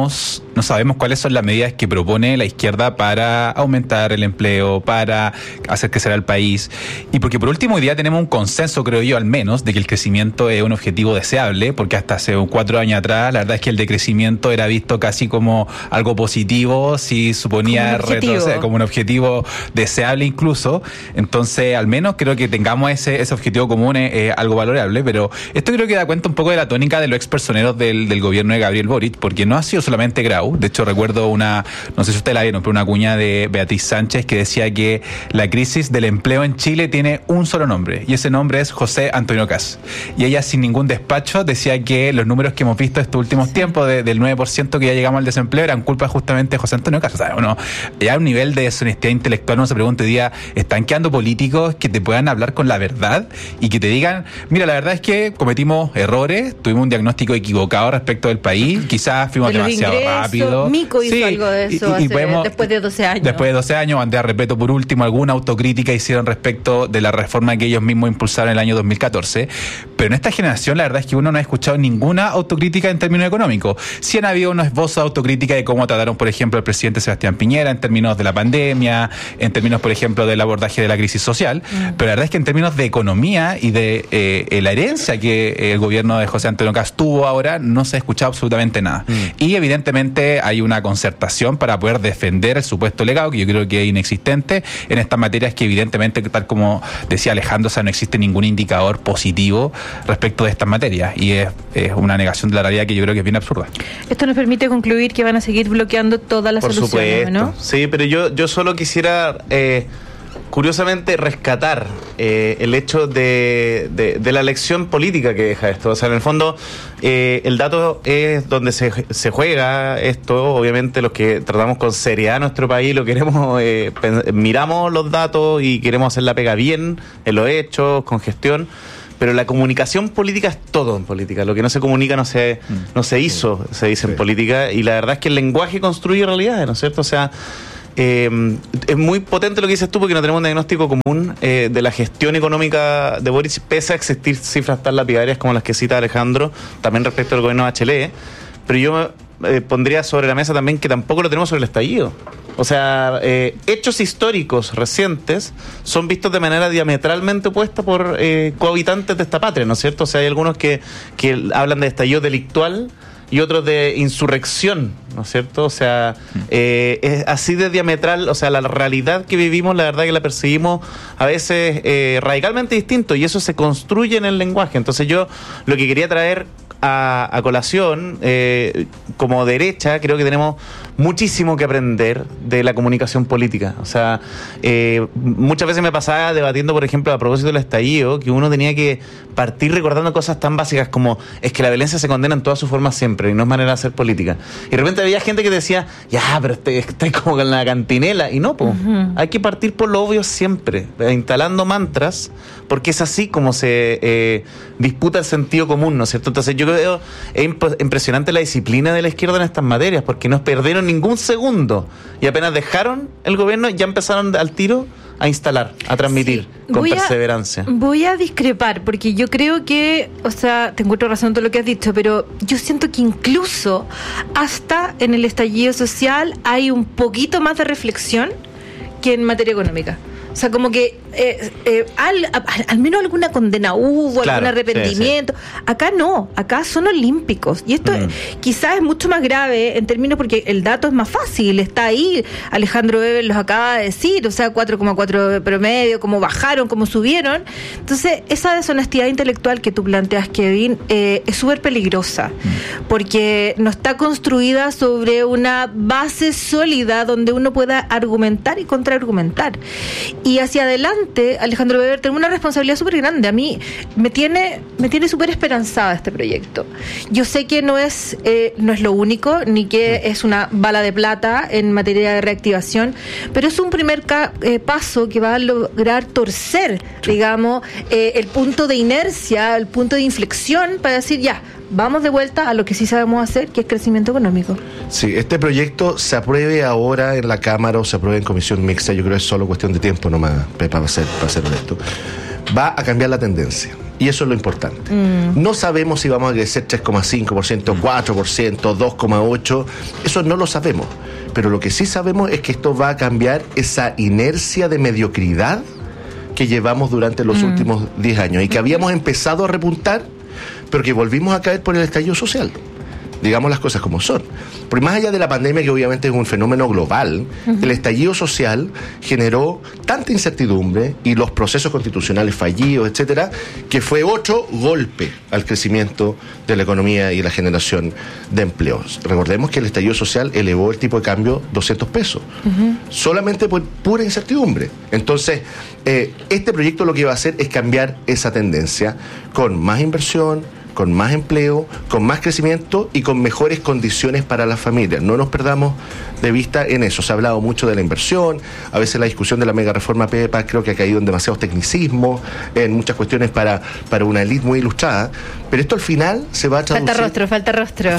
sabemos cuáles son las medidas que propone la izquierda para aumentar el empleo, para hacer crecer al país, y porque por último hoy día tenemos un consenso, creo yo al menos, de que el crecimiento es un objetivo deseable, porque hasta hace 4 años atrás la verdad es que el decrecimiento era visto casi como algo positivo, si suponía retroceder, como un objetivo deseable incluso. Entonces al menos creo que tengamos ese objetivo común, algo valorable, pero esto creo que da cuenta un poco de la tónica de los expersoneros del gobierno de Gabriel Boric, porque no ha sido solamente Grau. De hecho recuerdo no sé si ustedes la vieron, pero una cuña de Beatriz Sánchez que decía que la crisis del empleo en Chile tiene un solo nombre, y ese nombre es José Antonio Kast. Y ella sin ningún despacho decía que los números que hemos visto estos últimos tiempos del 9% que ya llegamos al desempleo eran culpa justamente de José Antonio Kast. O sea, ya a un nivel de deshonestidad intelectual uno se pregunta hoy día, ¿están quedando políticos que te puedan hablar con la verdad y que te digan, mira, la verdad es que cometimos errores, tuvimos un diagnóstico equivocado respecto del país, quizás fuimos demasiado rápido. Mico hizo algo de eso después de 12 años. Después de 12 años, Andrea Repeto, por último, alguna autocrítica hicieron respecto de la reforma que ellos mismos impulsaron en el año 2014. Pero en esta generación, la verdad es que uno no ha escuchado ninguna autocrítica en términos económicos. Sí han habido unos esbozos de autocrítica de cómo trataron, por ejemplo, al presidente Sebastián Piñera en términos de la pandemia, en términos, por ejemplo, del abordaje de la crisis social. Pero la verdad es que en términos de economía y de la herencia que el gobierno de José Antonio Kast tuvo ahora, no se ha escuchado absolutamente nada. Y evidentemente hay una concertación para poder defender el supuesto legado, que yo creo que es inexistente en estas materias, que evidentemente, tal como decía Alejandro, o sea, no existe ningún indicador positivo respecto de estas materias, y es una negación de la realidad que yo creo que es bien absurda. Esto nos permite concluir que van a seguir bloqueando todas las soluciones, supuesto, ¿no? Sí, pero yo solo quisiera curiosamente rescatar el hecho de la lección política que deja esto. O sea, en el fondo, el dato es donde se juega esto. Obviamente los que tratamos con seriedad nuestro país lo queremos, miramos los datos y queremos hacer la pega bien en los hechos, con gestión. Pero la comunicación política es todo en política. Lo que no se comunica no se hizo, se dice en política. Y la verdad es que el lenguaje construye realidades, ¿no es cierto? O sea, es muy potente lo que dices tú, porque no tenemos un diagnóstico común de la gestión económica de Boric, pese a existir cifras tan lapidarias como las que cita Alejandro, también respecto al gobierno de Bachelet. Pero yo pondría sobre la mesa también que tampoco lo tenemos sobre el estallido. O sea, hechos históricos recientes son vistos de manera diametralmente opuesta por cohabitantes de esta patria, ¿no es cierto? O sea, hay algunos que hablan de estallido delictual y otros de insurrección, ¿no es cierto? O sea, es así de diametral. O sea, la realidad que vivimos, la verdad que la percibimos a veces radicalmente distinto, y eso se construye en el lenguaje. Entonces yo lo que quería traer a colación, como derecha, creo que tenemos muchísimo que aprender de la comunicación política. O sea, muchas veces me pasaba debatiendo, por ejemplo, a propósito del estallido, que uno tenía que partir recordando cosas tan básicas como es que la violencia se condena en todas sus formas siempre y no es manera de hacer política. Y de repente había gente que decía, ya, pero está como con la cantinela. Y no, pues, hay que partir por lo obvio siempre, instalando mantras, porque es así como se disputa el sentido común, ¿no es cierto? Entonces yo creo es impresionante la disciplina de la izquierda en estas materias, porque no perdieron ningún segundo y apenas dejaron el gobierno ya empezaron al tiro a instalar, a transmitir con perseverancia. Voy a discrepar, porque yo creo que, o sea, te encuentro razón en todo lo que has dicho, pero yo siento que incluso hasta en el estallido social hay un poquito más de reflexión que en materia económica. O sea, como que al menos alguna condena hubo, claro, algún arrepentimiento. Sí, sí. Acá no, acá son olímpicos. Y esto quizás es mucho más grave en términos porque el dato es más fácil, está ahí. Alejandro Weber los acaba de decir, o sea, 4,4 promedio, cómo bajaron, cómo subieron. Entonces, esa deshonestidad intelectual que tú planteas, Kevin, es súper peligrosa, porque no está construida sobre una base sólida donde uno pueda argumentar y contraargumentar. Y hacia adelante, Alejandro Weber tiene una responsabilidad súper grande. A mí me tiene súper esperanzada este proyecto. Yo sé que no es lo único, ni que es una bala de plata en materia de reactivación, pero es un primer paso que va a lograr torcer, digamos, el punto de inercia, el punto de inflexión para decir, ya, vamos de vuelta a lo que sí sabemos hacer, que es crecimiento económico. Sí, este proyecto se apruebe ahora en la Cámara o se apruebe en comisión mixta, yo creo que es solo cuestión de tiempo nomás, para ser honesto. Va a cambiar la tendencia. Y eso es lo importante. No sabemos si vamos a crecer 3,5%, 4%, 2,8%. Eso no lo sabemos. Pero lo que sí sabemos es que esto va a cambiar esa inercia de mediocridad que llevamos durante los últimos 10 años y que habíamos empezado a repuntar, pero que volvimos a caer por el estallido social. Digamos las cosas como son. Porque más allá de la pandemia, que obviamente es un fenómeno global, el estallido social generó tanta incertidumbre y los procesos constitucionales fallidos, etcétera, que fue otro golpe al crecimiento de la economía y la generación de empleos. Recordemos que el estallido social elevó el tipo de cambio 200 pesos, solamente por pura incertidumbre. Entonces, este proyecto lo que va a hacer es cambiar esa tendencia con más inversión, con más empleo, con más crecimiento y con mejores condiciones para las familias. No nos perdamos de vista en eso. Se ha hablado mucho de la inversión, a veces la discusión de la mega reforma PEPA creo que ha caído en demasiados tecnicismos, en muchas cuestiones para una élite muy ilustrada, pero esto al final se va a traducir... Falta rostro.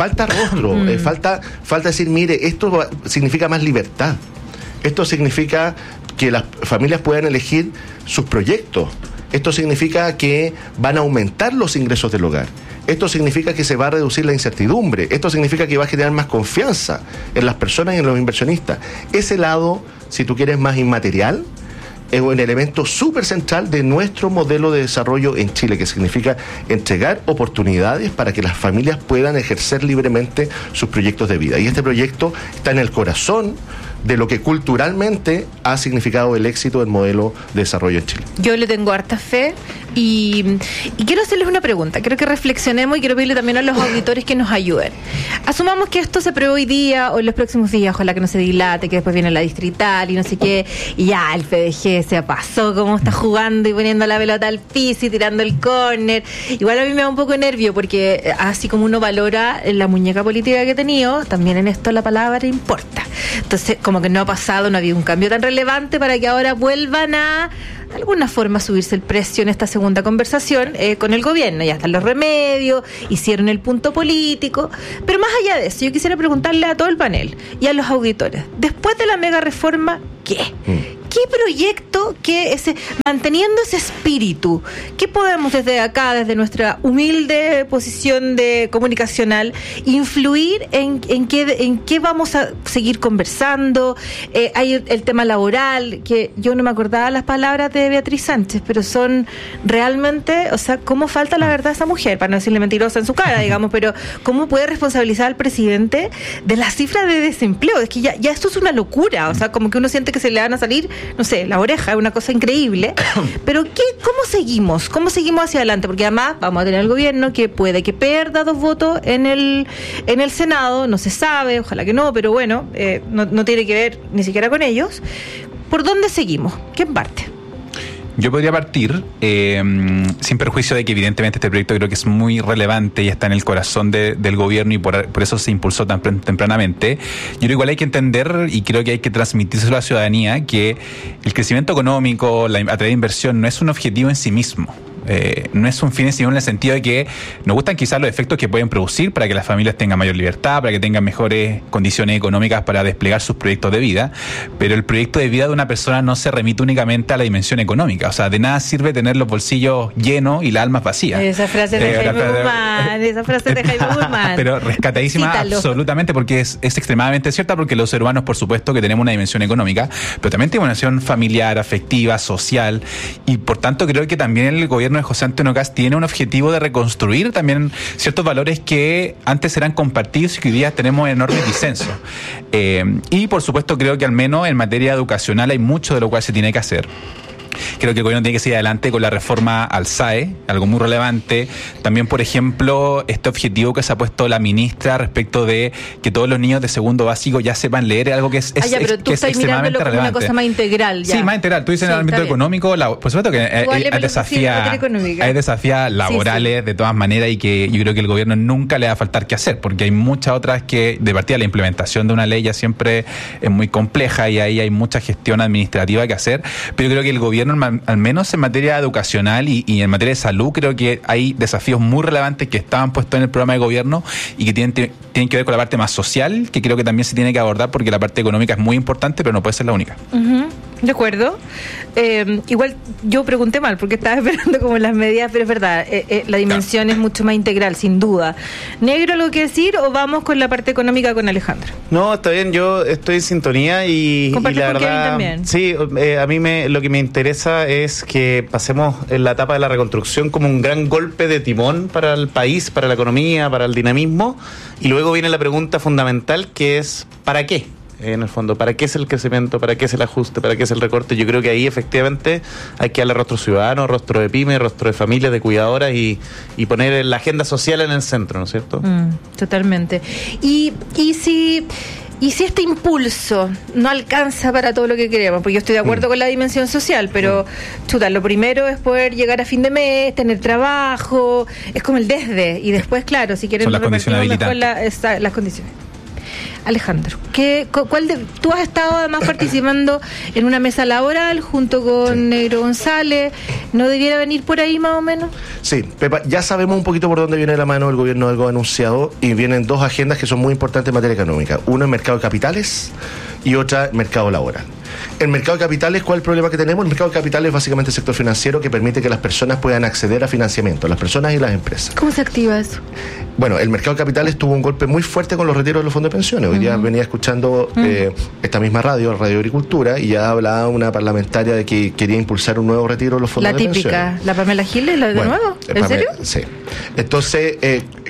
Falta decir, mire, esto significa más libertad. Esto significa que las familias puedan elegir sus proyectos. Esto significa que van a aumentar los ingresos del hogar. Esto significa que se va a reducir la incertidumbre. Esto significa que va a generar más confianza en las personas y en los inversionistas. Ese lado, si tú quieres, más inmaterial, es un elemento súper central de nuestro modelo de desarrollo en Chile, que significa entregar oportunidades para que las familias puedan ejercer libremente sus proyectos de vida. Y este proyecto está en el corazón de lo que culturalmente ha significado el éxito del modelo de desarrollo en Chile. Yo le tengo harta fe y quiero hacerles una pregunta. Quiero que reflexionemos y quiero pedirle también a los auditores que nos ayuden. Asumamos que esto se aprueba hoy día o en los próximos días, ojalá que no se dilate, que después viene la distrital y no sé qué, y ya el PDG se pasó, cómo está jugando y poniendo la pelota al piso y tirando el córner. Igual a mí me da un poco de nervio porque así como uno valora la muñeca política que he tenido, también en esto la palabra importa. Entonces, como que no ha pasado, no ha habido un cambio tan relevante para que ahora vuelvan a de alguna forma subirse el precio en esta segunda conversación con el gobierno. Ya están los remedios, hicieron el punto político, pero más allá de eso, yo quisiera preguntarle a todo el panel y a los auditores, después de la mega reforma, ¿qué? ¿Qué proyecto, manteniendo ese espíritu, qué podemos desde acá, desde nuestra humilde posición de comunicacional, influir en qué vamos a seguir conversando? Hay el tema laboral, que yo no me acordaba las palabras de Beatriz Sánchez, pero son realmente, o sea, ¿cómo falta la verdad a esa mujer? Para no decirle mentirosa en su cara, digamos, pero ¿cómo puede responsabilizar al presidente de las cifras de desempleo? Es que ya esto es una locura, o sea, como que uno siente que se le van a salir, no sé, la oreja, es una cosa increíble. Pero ¿cómo seguimos? ¿Cómo seguimos hacia adelante? Porque además vamos a tener el gobierno que puede que pierda 2 votos en el Senado, no se sabe, ojalá que no, pero bueno, no tiene que ver ni siquiera con ellos. ¿Por dónde seguimos? ¿Quién parte? Yo podría partir, sin perjuicio de que evidentemente este proyecto creo que es muy relevante y está en el corazón del gobierno y por eso se impulsó tan tempranamente. Yo creo que igual hay que entender, y creo que hay que transmitirse a la ciudadanía, que el crecimiento económico, a través de inversión, no es un objetivo en sí mismo. No es un fin en sí mismo, en el sentido de que nos gustan quizás los efectos que pueden producir para que las familias tengan mayor libertad, para que tengan mejores condiciones económicas para desplegar sus proyectos de vida, pero el proyecto de vida de una persona no se remite únicamente a la dimensión económica. O sea, de nada sirve tener los bolsillos llenos y las almas vacías. Esa frase de Jaime Guzmán, pero rescatadísima. Cítalo. Absolutamente, porque es extremadamente cierta, porque los seres humanos, por supuesto, que tenemos una dimensión económica, pero también tenemos una dimensión familiar, afectiva, social, y por tanto creo que también el gobierno de José Antonio Kast tiene un objetivo de reconstruir también ciertos valores que antes eran compartidos y que hoy día tenemos enormes disensos. Y por supuesto creo que al menos en materia educacional hay mucho de lo cual se tiene que hacer. Creo que el gobierno tiene que seguir adelante con la reforma al SAE, algo muy relevante. También, por ejemplo, este objetivo que se ha puesto la ministra respecto de que todos los niños de segundo básico ya sepan leer, algo que es pero tú estás mirándolo como una cosa más integral. Ya. Sí, más integral. Tú dices en el ámbito económico, por supuesto que hay desafíos laborales de todas maneras, y que yo creo que el gobierno nunca le va a faltar qué hacer, porque hay muchas otras que, de partida, la implementación de una ley ya siempre es muy compleja y ahí hay mucha gestión administrativa que hacer, pero yo creo que el gobierno, al menos en materia educacional y en materia de salud, creo que hay desafíos muy relevantes que estaban puestos en el programa de gobierno y que tienen que ver con la parte más social, que creo que también se tiene que abordar, porque la parte económica es muy importante, pero no puede ser la única. De acuerdo. Igual yo pregunté mal porque estaba esperando como las medidas, pero es verdad, la dimensión es mucho más integral, sin duda. ¿Negro algo que decir o vamos con la parte económica con Alejandro? No, está bien, yo estoy en sintonía y la verdad, también. Sí, a mí lo que me interesa es que pasemos en la etapa de la reconstrucción como un gran golpe de timón para el país, para la economía, para el dinamismo, y luego viene la pregunta fundamental, que es ¿para qué? En el fondo, ¿para qué es el crecimiento? ¿Para qué es el ajuste? ¿Para qué es el recorte? Yo creo que ahí efectivamente hay que darle rostro ciudadano, rostro de pyme, rostro de familias, de cuidadoras y poner la agenda social en el centro, ¿no es cierto? Totalmente. Y si este impulso no alcanza para todo lo que queremos, porque yo estoy de acuerdo con la dimensión social, pero lo primero es poder llegar a fin de mes, tener trabajo, es como el y después, claro, si quieren repartimos mejor las condiciones. Alejandro, tú has estado además participando en una mesa laboral junto con Negro González, ¿no debiera venir por ahí más o menos? Sí, Pepa, ya sabemos un poquito por dónde viene la mano del gobierno, algo anunciado, y vienen 2 agendas que son muy importantes en materia económica. Una, el mercado de capitales, y otra, mercado laboral. El mercado de capitales, ¿cuál es el problema que tenemos? El mercado de capitales es básicamente el sector financiero que permite que las personas puedan acceder a financiamiento, las personas y las empresas. ¿Cómo se activa eso? Bueno, el mercado de capitales tuvo un golpe muy fuerte con los retiros de los fondos de pensiones. Hoy día venía escuchando esta misma Radio Agricultura, y ya hablaba una parlamentaria de que quería impulsar un nuevo retiro de los fondos de pensiones. La típica, la Pamela Giles, ¿la de nuevo? ¿En serio? Sí. Entonces,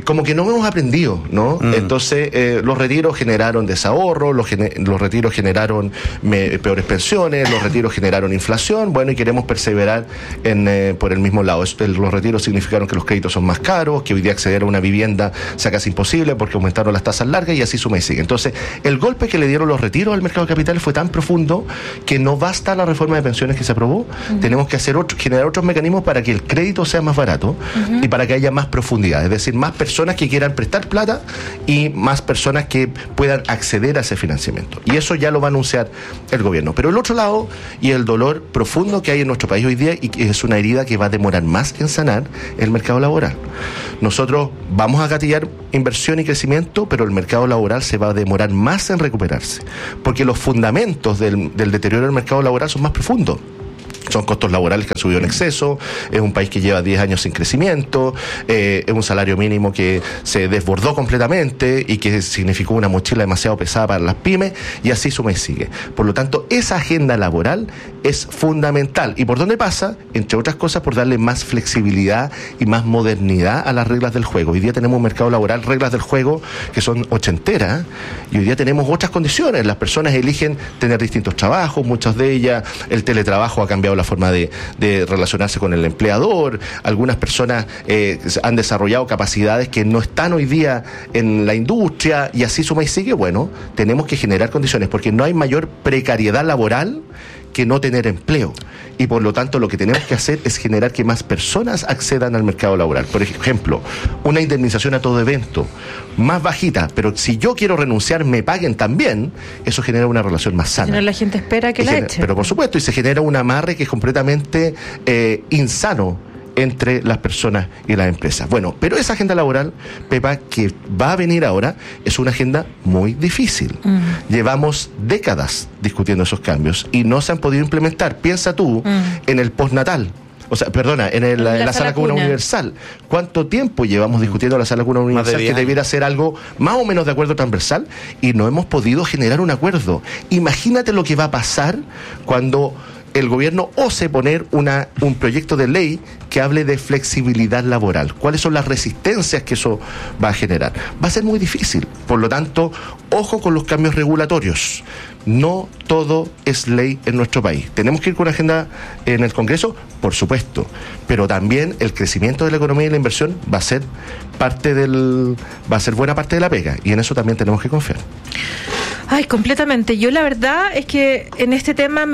como que no hemos aprendido, ¿no? Entonces, los retiros generaron desahorro, los retiros generaron peores pensiones, los retiros generaron inflación, bueno, y queremos perseverar por el mismo lado. Los retiros significaron que los créditos son más caros, que hoy día acceder a una vivienda sea casi imposible porque aumentaron las tasas largas y así suma y sigue. Entonces, el golpe que le dieron los retiros al mercado de capitales fue tan profundo que no basta la reforma de pensiones que se aprobó, tenemos que generar otros mecanismos para que el crédito sea más barato y para que haya más profundidad, es decir, más personas que quieran prestar plata y más personas que puedan acceder a ese financiamiento. Y eso ya lo va a anunciar el gobierno. Pero el otro lado, y el dolor profundo que hay en nuestro país hoy día, y que es una herida que va a demorar más en sanar, el mercado laboral. Nosotros vamos a gatillar inversión y crecimiento, pero el mercado laboral se va a demorar más en recuperarse, porque los fundamentos del deterioro del mercado laboral son más profundos. Son costos laborales que han subido en exceso, es un país que lleva 10 años sin crecimiento, es un salario mínimo que se desbordó completamente y que significó una mochila demasiado pesada para las pymes, y así suma y sigue. Por lo tanto, esa agenda laboral es fundamental. ¿Y por dónde pasa? Entre otras cosas, por darle más flexibilidad y más modernidad a las reglas del juego. Hoy día tenemos un mercado laboral, reglas del juego que son ochenteras, y hoy día tenemos otras condiciones. Las personas eligen tener distintos trabajos, muchas de ellas, el teletrabajo ha cambiado la forma de relacionarse con el empleador. Algunas personas han desarrollado capacidades que no están hoy día en la industria, y así suma y sigue. Bueno, tenemos que generar condiciones, porque no hay mayor precariedad laboral que no tener empleo, y por lo tanto lo que tenemos que hacer es generar que más personas accedan al mercado laboral. Por ejemplo, una indemnización a todo evento más bajita, pero si yo quiero renunciar me paguen también, eso genera una relación más sana. Si no, la gente espera que la echen. Pero por supuesto, y se genera un amarre que es completamente insano entre las personas y las empresas. Bueno, pero esa agenda laboral, Pepa, que va a venir ahora, es una agenda muy difícil. Llevamos décadas discutiendo esos cambios y no se han podido implementar. Piensa tú en el postnatal. O sea, perdona, en la sala cuna universal. ¿Cuánto tiempo llevamos discutiendo la sala cuna universal, que debiera ser algo más o menos de acuerdo transversal, y no hemos podido generar un acuerdo? Imagínate lo que va a pasar cuando el gobierno ose poner un proyecto de ley que hable de flexibilidad laboral. ¿Cuáles son las resistencias que eso va a generar? Va a ser muy difícil. Por lo tanto, ojo con los cambios regulatorios. No todo es ley en nuestro país. ¿Tenemos que ir con una agenda en el Congreso? Por supuesto. Pero también el crecimiento de la economía y la inversión va a ser buena parte de la pega. Y en eso también tenemos que confiar. Ay, completamente. Yo la verdad es que en este tema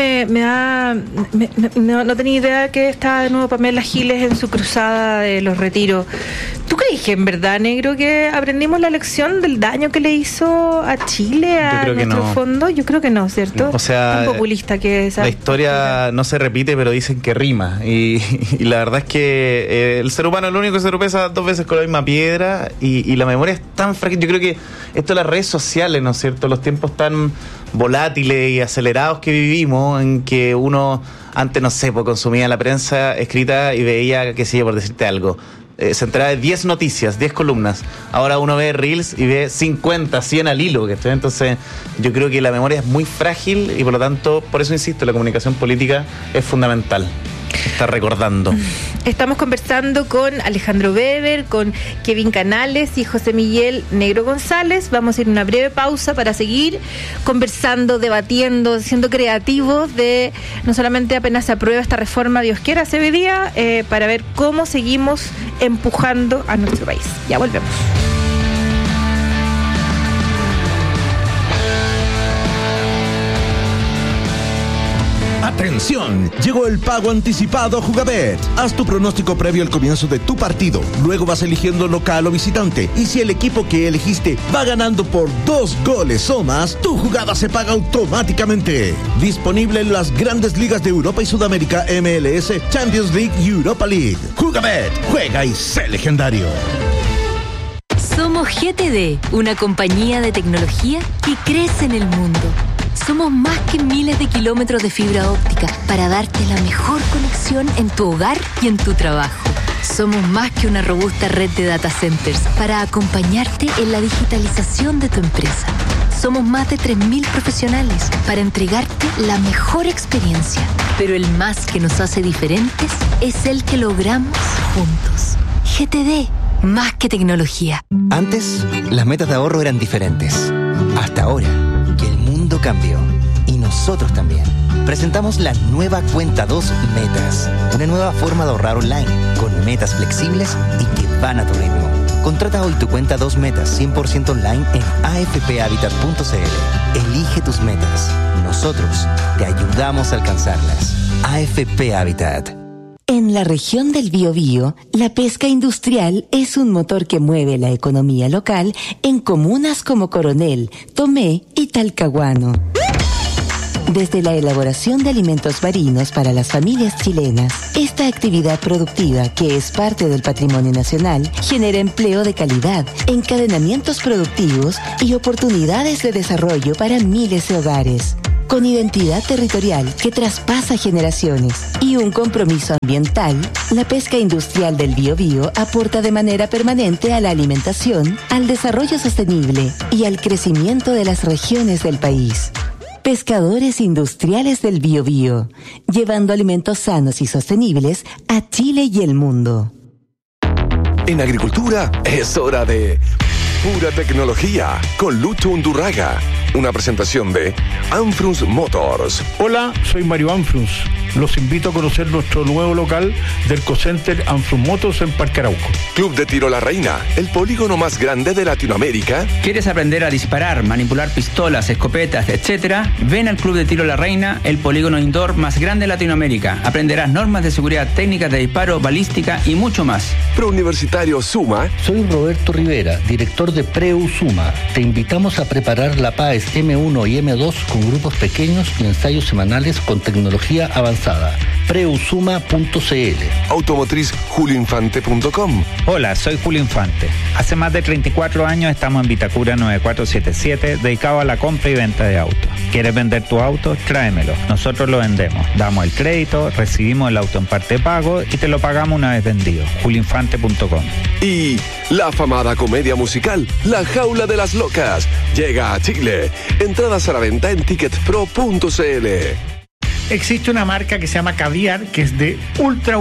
no tenía idea que estaba de nuevo Pamela Giles en su cruzada de los retiros. ¿Tú crees que en verdad, negro, que aprendimos la lección del daño que le hizo a Chile, a nuestro fondo? Yo creo que no, ¿cierto? O sea, tan populista que es. La historia no se repite, pero dicen que rima. Y la verdad es que el ser humano es lo único que se tropeza 2 veces con la misma piedra, y la memoria es tan frágil. Yo creo que esto de las redes sociales, ¿no es cierto? Los tiempos tan volátiles y acelerados que vivimos, en que uno antes, no sé, pues consumía la prensa escrita y veía, qué sé yo, por decirte algo, se enteraba de 10 noticias, 10 columnas. Ahora uno ve Reels y ve 50, 100 al hilo. Entonces yo creo que la memoria es muy frágil, y por lo tanto, por eso insisto, la comunicación política es fundamental. Está recordando. Estamos conversando con Alejandro Weber, con Kevin Canales y José Miguel Negro González. Vamos a ir a una breve pausa para seguir conversando, debatiendo, siendo creativos de no solamente apenas se aprueba esta reforma, Dios quiera, se ve día, para ver cómo seguimos empujando a nuestro país. Ya volvemos. Atención, llegó el pago anticipado Jugabet. Haz tu pronóstico previo al comienzo de tu partido. Luego vas eligiendo local o visitante. Y si el equipo que elegiste va ganando por 2 goles o más, tu jugada se paga automáticamente. Disponible en las grandes ligas de Europa y Sudamérica, MLS, Champions League y Europa League. Jugabet, juega y sé legendario. Somos GTD, una compañía de tecnología que crece en el mundo. Somos más que miles de kilómetros de fibra óptica para darte la mejor conexión en tu hogar y en tu trabajo. Somos más que una robusta red de data centers para acompañarte en la digitalización de tu empresa. Somos más de 3.000 profesionales para entregarte la mejor experiencia. Pero el más que nos hace diferentes es el que logramos juntos. GTD, más que tecnología. Antes, las metas de ahorro eran diferentes. Hasta ahora, que el mundo cambió. Y nosotros también. Presentamos la nueva Cuenta 2 Metas. Una nueva forma de ahorrar online, con metas flexibles y que van a tu ritmo. Contrata hoy tu Cuenta 2 Metas 100% online en afphabitat.cl. Elige tus metas. Nosotros te ayudamos a alcanzarlas. AFP Habitat. En la región del Biobío, la pesca industrial es un motor que mueve la economía local en comunas como Coronel, Tomé y Talcahuano. Desde la elaboración de alimentos marinos para las familias chilenas, esta actividad productiva, que es parte del patrimonio nacional, genera empleo de calidad, encadenamientos productivos y oportunidades de desarrollo para miles de hogares. Con identidad territorial que traspasa generaciones y un compromiso ambiental, la pesca industrial del Biobío aporta de manera permanente a la alimentación, al desarrollo sostenible y al crecimiento de las regiones del país. Pescadores Industriales del Biobío, llevando alimentos sanos y sostenibles a Chile y el mundo. En agricultura es hora de Pura Tecnología con Lucho Undurraga. Una presentación de Anfrunz Motors. Hola, soy Mario Anfrunz. Los invito a conocer nuestro nuevo local del Cocenter Anfrunz Motors en Parque Arauco. Club de Tiro La Reina, el polígono más grande de Latinoamérica. ¿Quieres aprender a disparar, manipular pistolas, escopetas, etcétera? Ven al Club de Tiro La Reina, el polígono indoor más grande de Latinoamérica. Aprenderás normas de seguridad, técnicas de disparo, balística y mucho más. Prouniversitario Suma. Soy Roberto Rivera, director de Preu Suma. Te invitamos a preparar la PAES M1 y M2 con grupos pequeños y ensayos semanales con tecnología avanzada. Preusuma.cl. Automotriz julioinfante.com. Hola, soy Julio Infante. Hace más de 34 años estamos en Vitacura 9477, dedicado a la compra y venta de autos. ¿Quieres vender tu auto? Tráemelo. Nosotros lo vendemos. Damos el crédito, recibimos el auto en parte de pago y te lo pagamos una vez vendido. julioinfante.com. Y la afamada comedia musical La Jaula de las Locas llega a Chile. Entradas a la venta en ticketpro.cl. Existe una marca que se llama Caviar, que es de ultra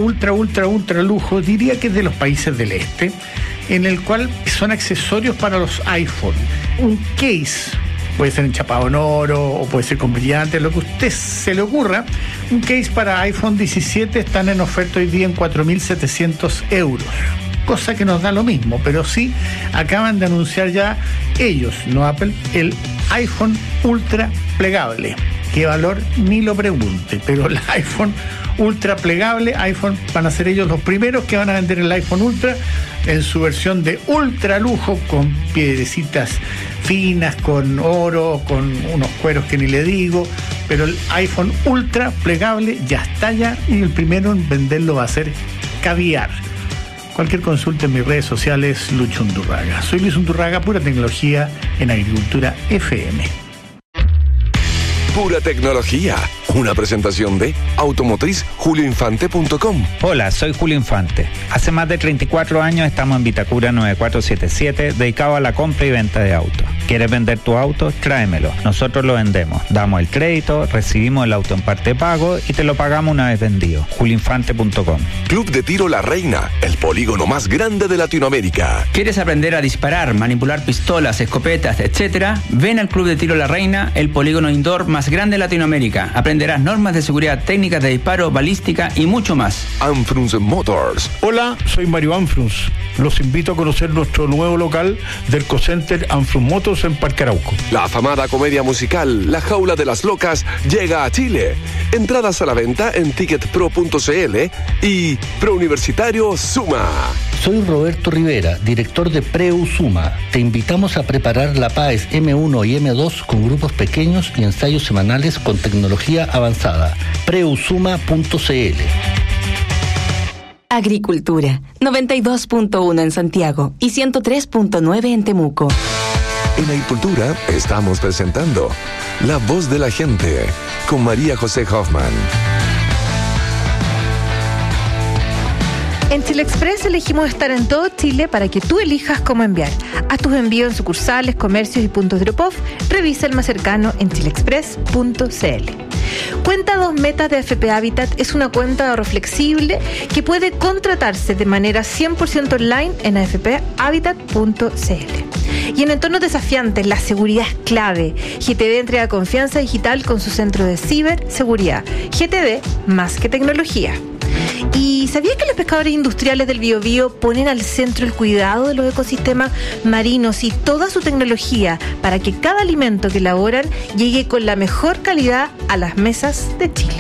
lujo, diría que es de los países del este, en el cual son accesorios para los iPhone. Un case, puede ser enchapado en oro o puede ser con brillantes, lo que a usted se le ocurra. Un case para iPhone 17 están en oferta hoy día en 4.700 euros. Cosa que nos da lo mismo, pero sí acaban de anunciar ya ellos, no Apple, el iPhone Ultra plegable. ¿Qué valor? Ni lo pregunte, pero el iPhone Ultra plegable, van a ser ellos los primeros que van a vender el iPhone Ultra en su versión de ultra lujo, con piedrecitas finas, con oro, con unos cueros que ni le digo, pero el iPhone Ultra plegable ya está ya, y el primero en venderlo va a ser Caviar. Cualquier consulta en mis redes sociales, Lucho Undurraga. Soy Luis Undurraga, Pura Tecnología en Agricultura FM. Pura Tecnología, una presentación de Automotriz julioinfante.com. Hola, soy Julio Infante. Hace más de 34 años estamos en Vitacura 9477, dedicado a la compra y venta de autos. ¿Quieres vender tu auto? Tráemelo. Nosotros lo vendemos. Damos el crédito, recibimos el auto en parte de pago y te lo pagamos una vez vendido. julioinfante.com. Club de Tiro La Reina, el polígono más grande de Latinoamérica. ¿Quieres aprender a disparar, manipular pistolas, escopetas, etcétera? Ven al Club de Tiro La Reina, el polígono indoor más grande de Latinoamérica. Aprenderás normas de seguridad, técnicas de disparo, balística y mucho más. Anfrunz Motors. Hola, soy Mario Anfrunz. Los invito a conocer nuestro nuevo local del Cocenter Anfrunz Motors en Parque Arauco. La afamada comedia musical La Jaula de las Locas llega a Chile. Entradas a la venta en ticketpro.cl y Prouniversitario Suma. Soy Roberto Rivera, director de Preu Suma. Te invitamos a preparar la PAES M1 y M2 con grupos pequeños y ensayos semanales con tecnología avanzada. Preusuma.cl. Agricultura, 92.1 en Santiago y 103.9 en Temuco. En Agricultura estamos presentando La Voz de la Gente con María José Hoffman. En Chile Express elegimos estar en todo Chile para que tú elijas cómo enviar. Haz tus envíos en sucursales, comercios y puntos Drop-Off. Revisa el más cercano en chileexpress.cl. Cuenta 2 metas de AFP Habitat es una cuenta de ahorro flexible que puede contratarse de manera 100% online en afphabitat.cl. Y en entornos desafiantes, la seguridad es clave. GTD entrega confianza digital con su centro de ciberseguridad. GTD, más que tecnología. ¿Y sabías que los pescadores industriales del Biobío ponen al centro el cuidado de los ecosistemas marinos y toda su tecnología para que cada alimento que elaboran llegue con la mejor calidad a las mesas de Chile?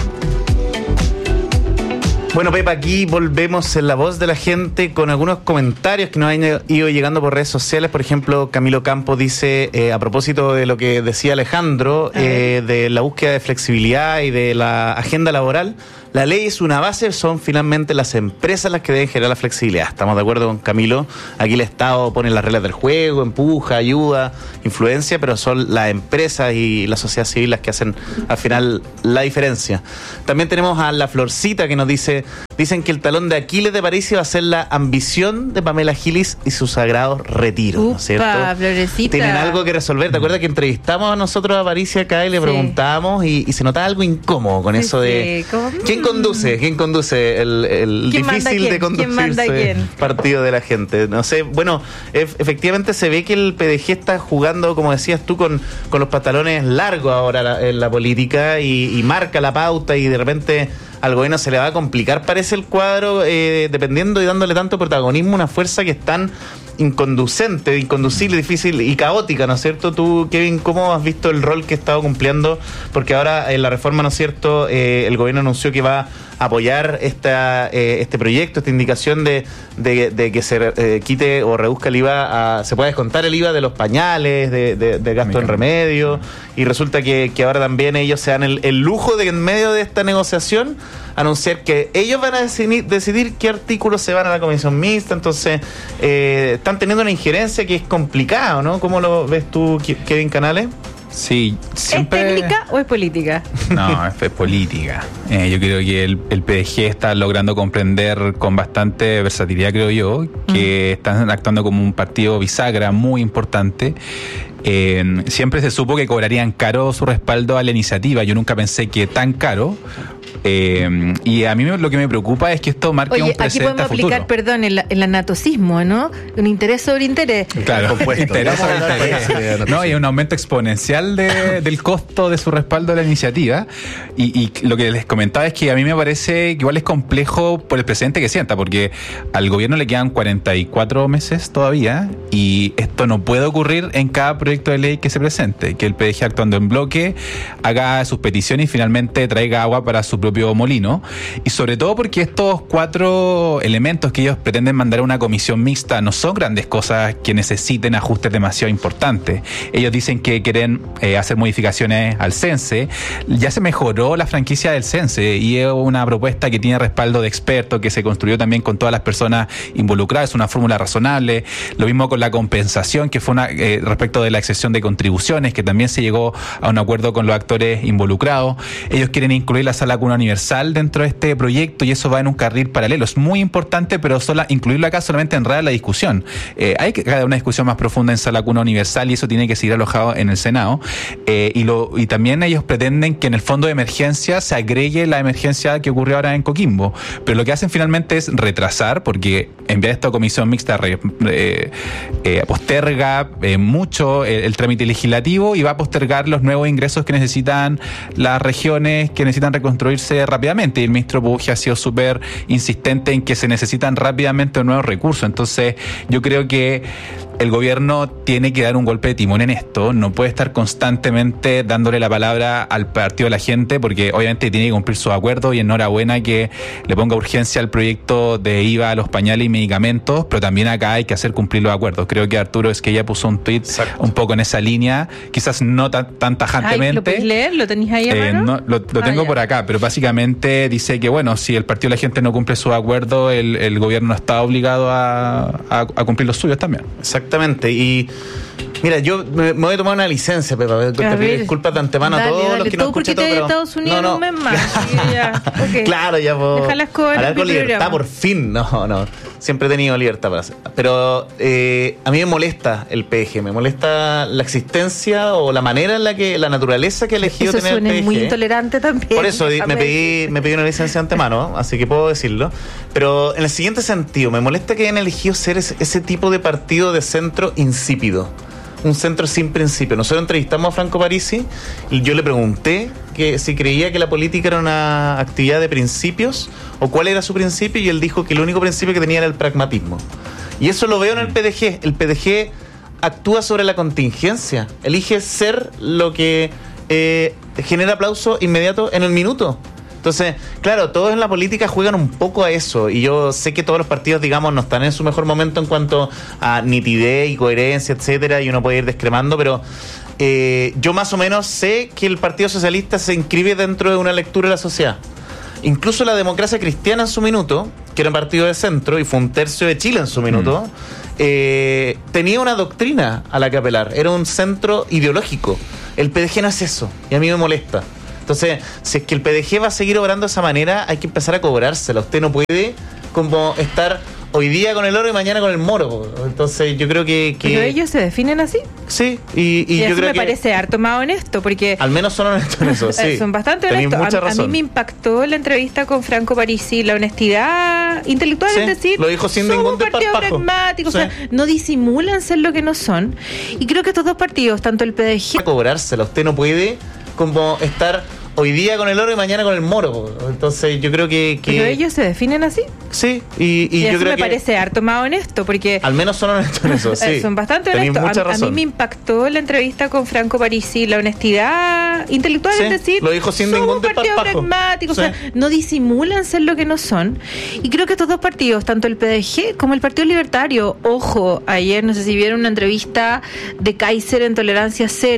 Bueno, Pepa, aquí volvemos en La Voz de la Gente con algunos comentarios que nos han ido llegando por redes sociales. Por ejemplo, Camilo Campos dice, a propósito de lo que decía Alejandro, de la búsqueda de flexibilidad y de la agenda laboral, la ley es una base, son finalmente las empresas las que deben generar la flexibilidad. Estamos de acuerdo con Camilo. Aquí el Estado pone las reglas del juego, empuja, ayuda, influencia, pero son las empresas y la sociedad civil las que hacen al final la diferencia. También tenemos a La Florcita que nos dice, dicen que el talón de Aquiles de París va a ser la ambición de Pamela Gilis y sus sagrados retiros, ¿no es cierto? Florecita. Tienen algo que resolver. ¿Te acuerdas que entrevistamos a nosotros a París acá y le preguntábamos y se notaba algo incómodo con eso de... ¿Quién conduce el difícil de conducirse partido de la gente? No sé, bueno, efectivamente se ve que el PDG está jugando, como decías tú, con los pantalones largos ahora en la política y marca la pauta y de repente al gobierno se le va a complicar, parece el cuadro, dependiendo y dándole tanto protagonismo a una fuerza que es tan inconducente, inconducible, difícil y caótica, ¿no es cierto? Tú, Kevin, ¿cómo has visto el rol que ha estado cumpliendo? Porque ahora en la reforma, ¿no es cierto?, el gobierno anunció que va a apoyar este proyecto, esta indicación de que se quite o reduzca el IVA, se pueda descontar el IVA de los pañales, de gasto en remedio, y resulta que ahora también ellos se dan el lujo de en medio de esta negociación anunciar que ellos van a decidir qué artículos se van a la comisión mixta. Entonces están teniendo una injerencia que es complicada, ¿no? ¿Cómo lo ves tú, Kevin Canales? Sí, siempre... ¿Es técnica o es política? No, es política. Yo creo que el PDG está logrando comprender con bastante versatilidad, creo yo, que están actuando como un partido bisagra muy importante. Siempre se supo que cobrarían caro su respaldo a la iniciativa. Yo nunca pensé que tan caro. Y a mí lo que me preocupa es que esto marque un precedente. Aquí podemos aplicar, perdón, el anatocismo, ¿no? Un interés sobre interés. Claro, interés sobre interés. No, y un aumento exponencial del costo de su respaldo a la iniciativa. Y lo que les comentaba es que a mí me parece que igual es complejo por el precedente que sienta, porque al gobierno le quedan 44 meses todavía y esto no puede ocurrir en cada proyecto de ley que se presente, que el PDG, actuando en bloque, haga sus peticiones y finalmente traiga agua para su propio molino, y sobre todo porque estos 4 elementos que ellos pretenden mandar a una comisión mixta no son grandes cosas que necesiten ajustes demasiado importantes. Ellos dicen que quieren hacer modificaciones al CENSE. Ya se mejoró la franquicia del CENSE y es una propuesta que tiene respaldo de expertos, que se construyó también con todas las personas involucradas, es una fórmula razonable. Lo mismo con la compensación, que fue respecto de la excepción de contribuciones, que también se llegó a un acuerdo con los actores involucrados. Ellos quieren incluir la sala cuna universal dentro de este proyecto y eso va en un carril paralelo. Es muy importante, pero incluirlo acá solamente enreda la discusión. Hay que haber una discusión más profunda en sala cuna universal y eso tiene que seguir alojado en el Senado. Y también ellos pretenden que en el fondo de emergencia se agregue la emergencia que ocurrió ahora en Coquimbo. Pero lo que hacen finalmente es retrasar, porque enviar esta comisión mixta posterga mucho el trámite legislativo y va a postergar los nuevos ingresos que necesitan las regiones que necesitan reconstruirse rápidamente. Y el ministro Puig ha sido súper insistente en que se necesitan rápidamente nuevos recursos. Entonces yo creo que el gobierno tiene que dar un golpe de timón en esto, no puede estar constantemente dándole la palabra al partido de la gente, porque obviamente tiene que cumplir sus acuerdos, y enhorabuena que le ponga urgencia al proyecto de IVA a los pañales y medicamentos, pero también acá hay que hacer cumplir los acuerdos. Creo que Arturo Esquella puso un tuit un poco en esa línea, quizás no tan tajantemente. ¿Lo puedes leer? ¿Lo tenéis ahí a mano? No, lo tengo por acá, pero básicamente dice que bueno, si el partido de la gente no cumple sus acuerdos, el gobierno no está obligado a cumplir los suyos también. Exacto. Exactamente. Y mira, yo me voy a tomar una licencia, Pepa. Te pido disculpas de antemano a todos los que nos escuchan. Porque te de Estados Unidos en un mes más. Ya, okay. Claro, ya puedo hablar con libertad, programa. por fin. No. Siempre he tenido libertad para hacer. Pero a mí me molesta el PDG. Me molesta la existencia o la manera en la que, la naturaleza que ha elegido eso tener el PDG. Eso suena muy intolerante también. Por eso me pedí una licencia de antemano, así que puedo decirlo. Pero en el siguiente sentido, me molesta que hayan elegido ser ese tipo de partido de centro insípido. Un centro sin principio. Nosotros entrevistamos a Franco Parisi y yo le pregunté que si creía que la política era una actividad de principios o cuál era su principio, y él dijo que el único principio que tenía era el pragmatismo. Y eso lo veo en el PDG. El PDG actúa sobre la contingencia, elige ser lo que genera aplauso inmediato en el minuto. Entonces, claro, todos en la política juegan un poco a eso, y yo sé que todos los partidos, digamos, no están en su mejor momento en cuanto a nitidez y coherencia, etcétera, y uno puede ir descremando, pero yo más o menos sé que el Partido Socialista se inscribe dentro de una lectura de la sociedad. Incluso la Democracia Cristiana en su minuto, que era un partido de centro y fue un tercio de Chile en su minuto, tenía una doctrina a la que apelar, era un centro ideológico. El PDG no es eso, y a mí me molesta. Entonces, si es que el PDG va a seguir obrando de esa manera, hay que empezar a cobrársela. Usted no puede como estar hoy día con el oro y mañana con el moro. Entonces, yo creo que... ¿Pero ellos se definen así? Sí, y yo eso creo me que... parece harto más honesto, porque... Al menos son honestos en eso, sí. Son bastante Tenéis honestos. mucha razón. A mí me impactó la entrevista con Franco Parisi, la honestidad intelectual, Sí, es decir... lo dijo sin ningún partido desparpajo. pragmático, Sí. o sea, no disimulan ser lo que no son. Y creo que estos dos partidos, tanto el PDG... A cobrársela. Usted no puede como estar hoy día con el oro y mañana con el moro. Entonces, yo creo que... ¿Pero ellos se definen así? Sí, y yo eso creo me que... parece harto más honesto, porque... Al menos son honestos en eso, sí. Son bastante Tenéis honestos. mucha A razón. mí me impactó la entrevista con Franco Parisi, la honestidad intelectual, Sí, es decir, lo dijo sin somos ningún un partido desparpajo. pragmático, Sí. o sea, no disimulan ser lo que no son. Y creo que estos dos partidos, tanto el PDG como el Partido Libertario, ojo, ayer no sé si vieron una entrevista de Kaiser en Tolerancia Cero,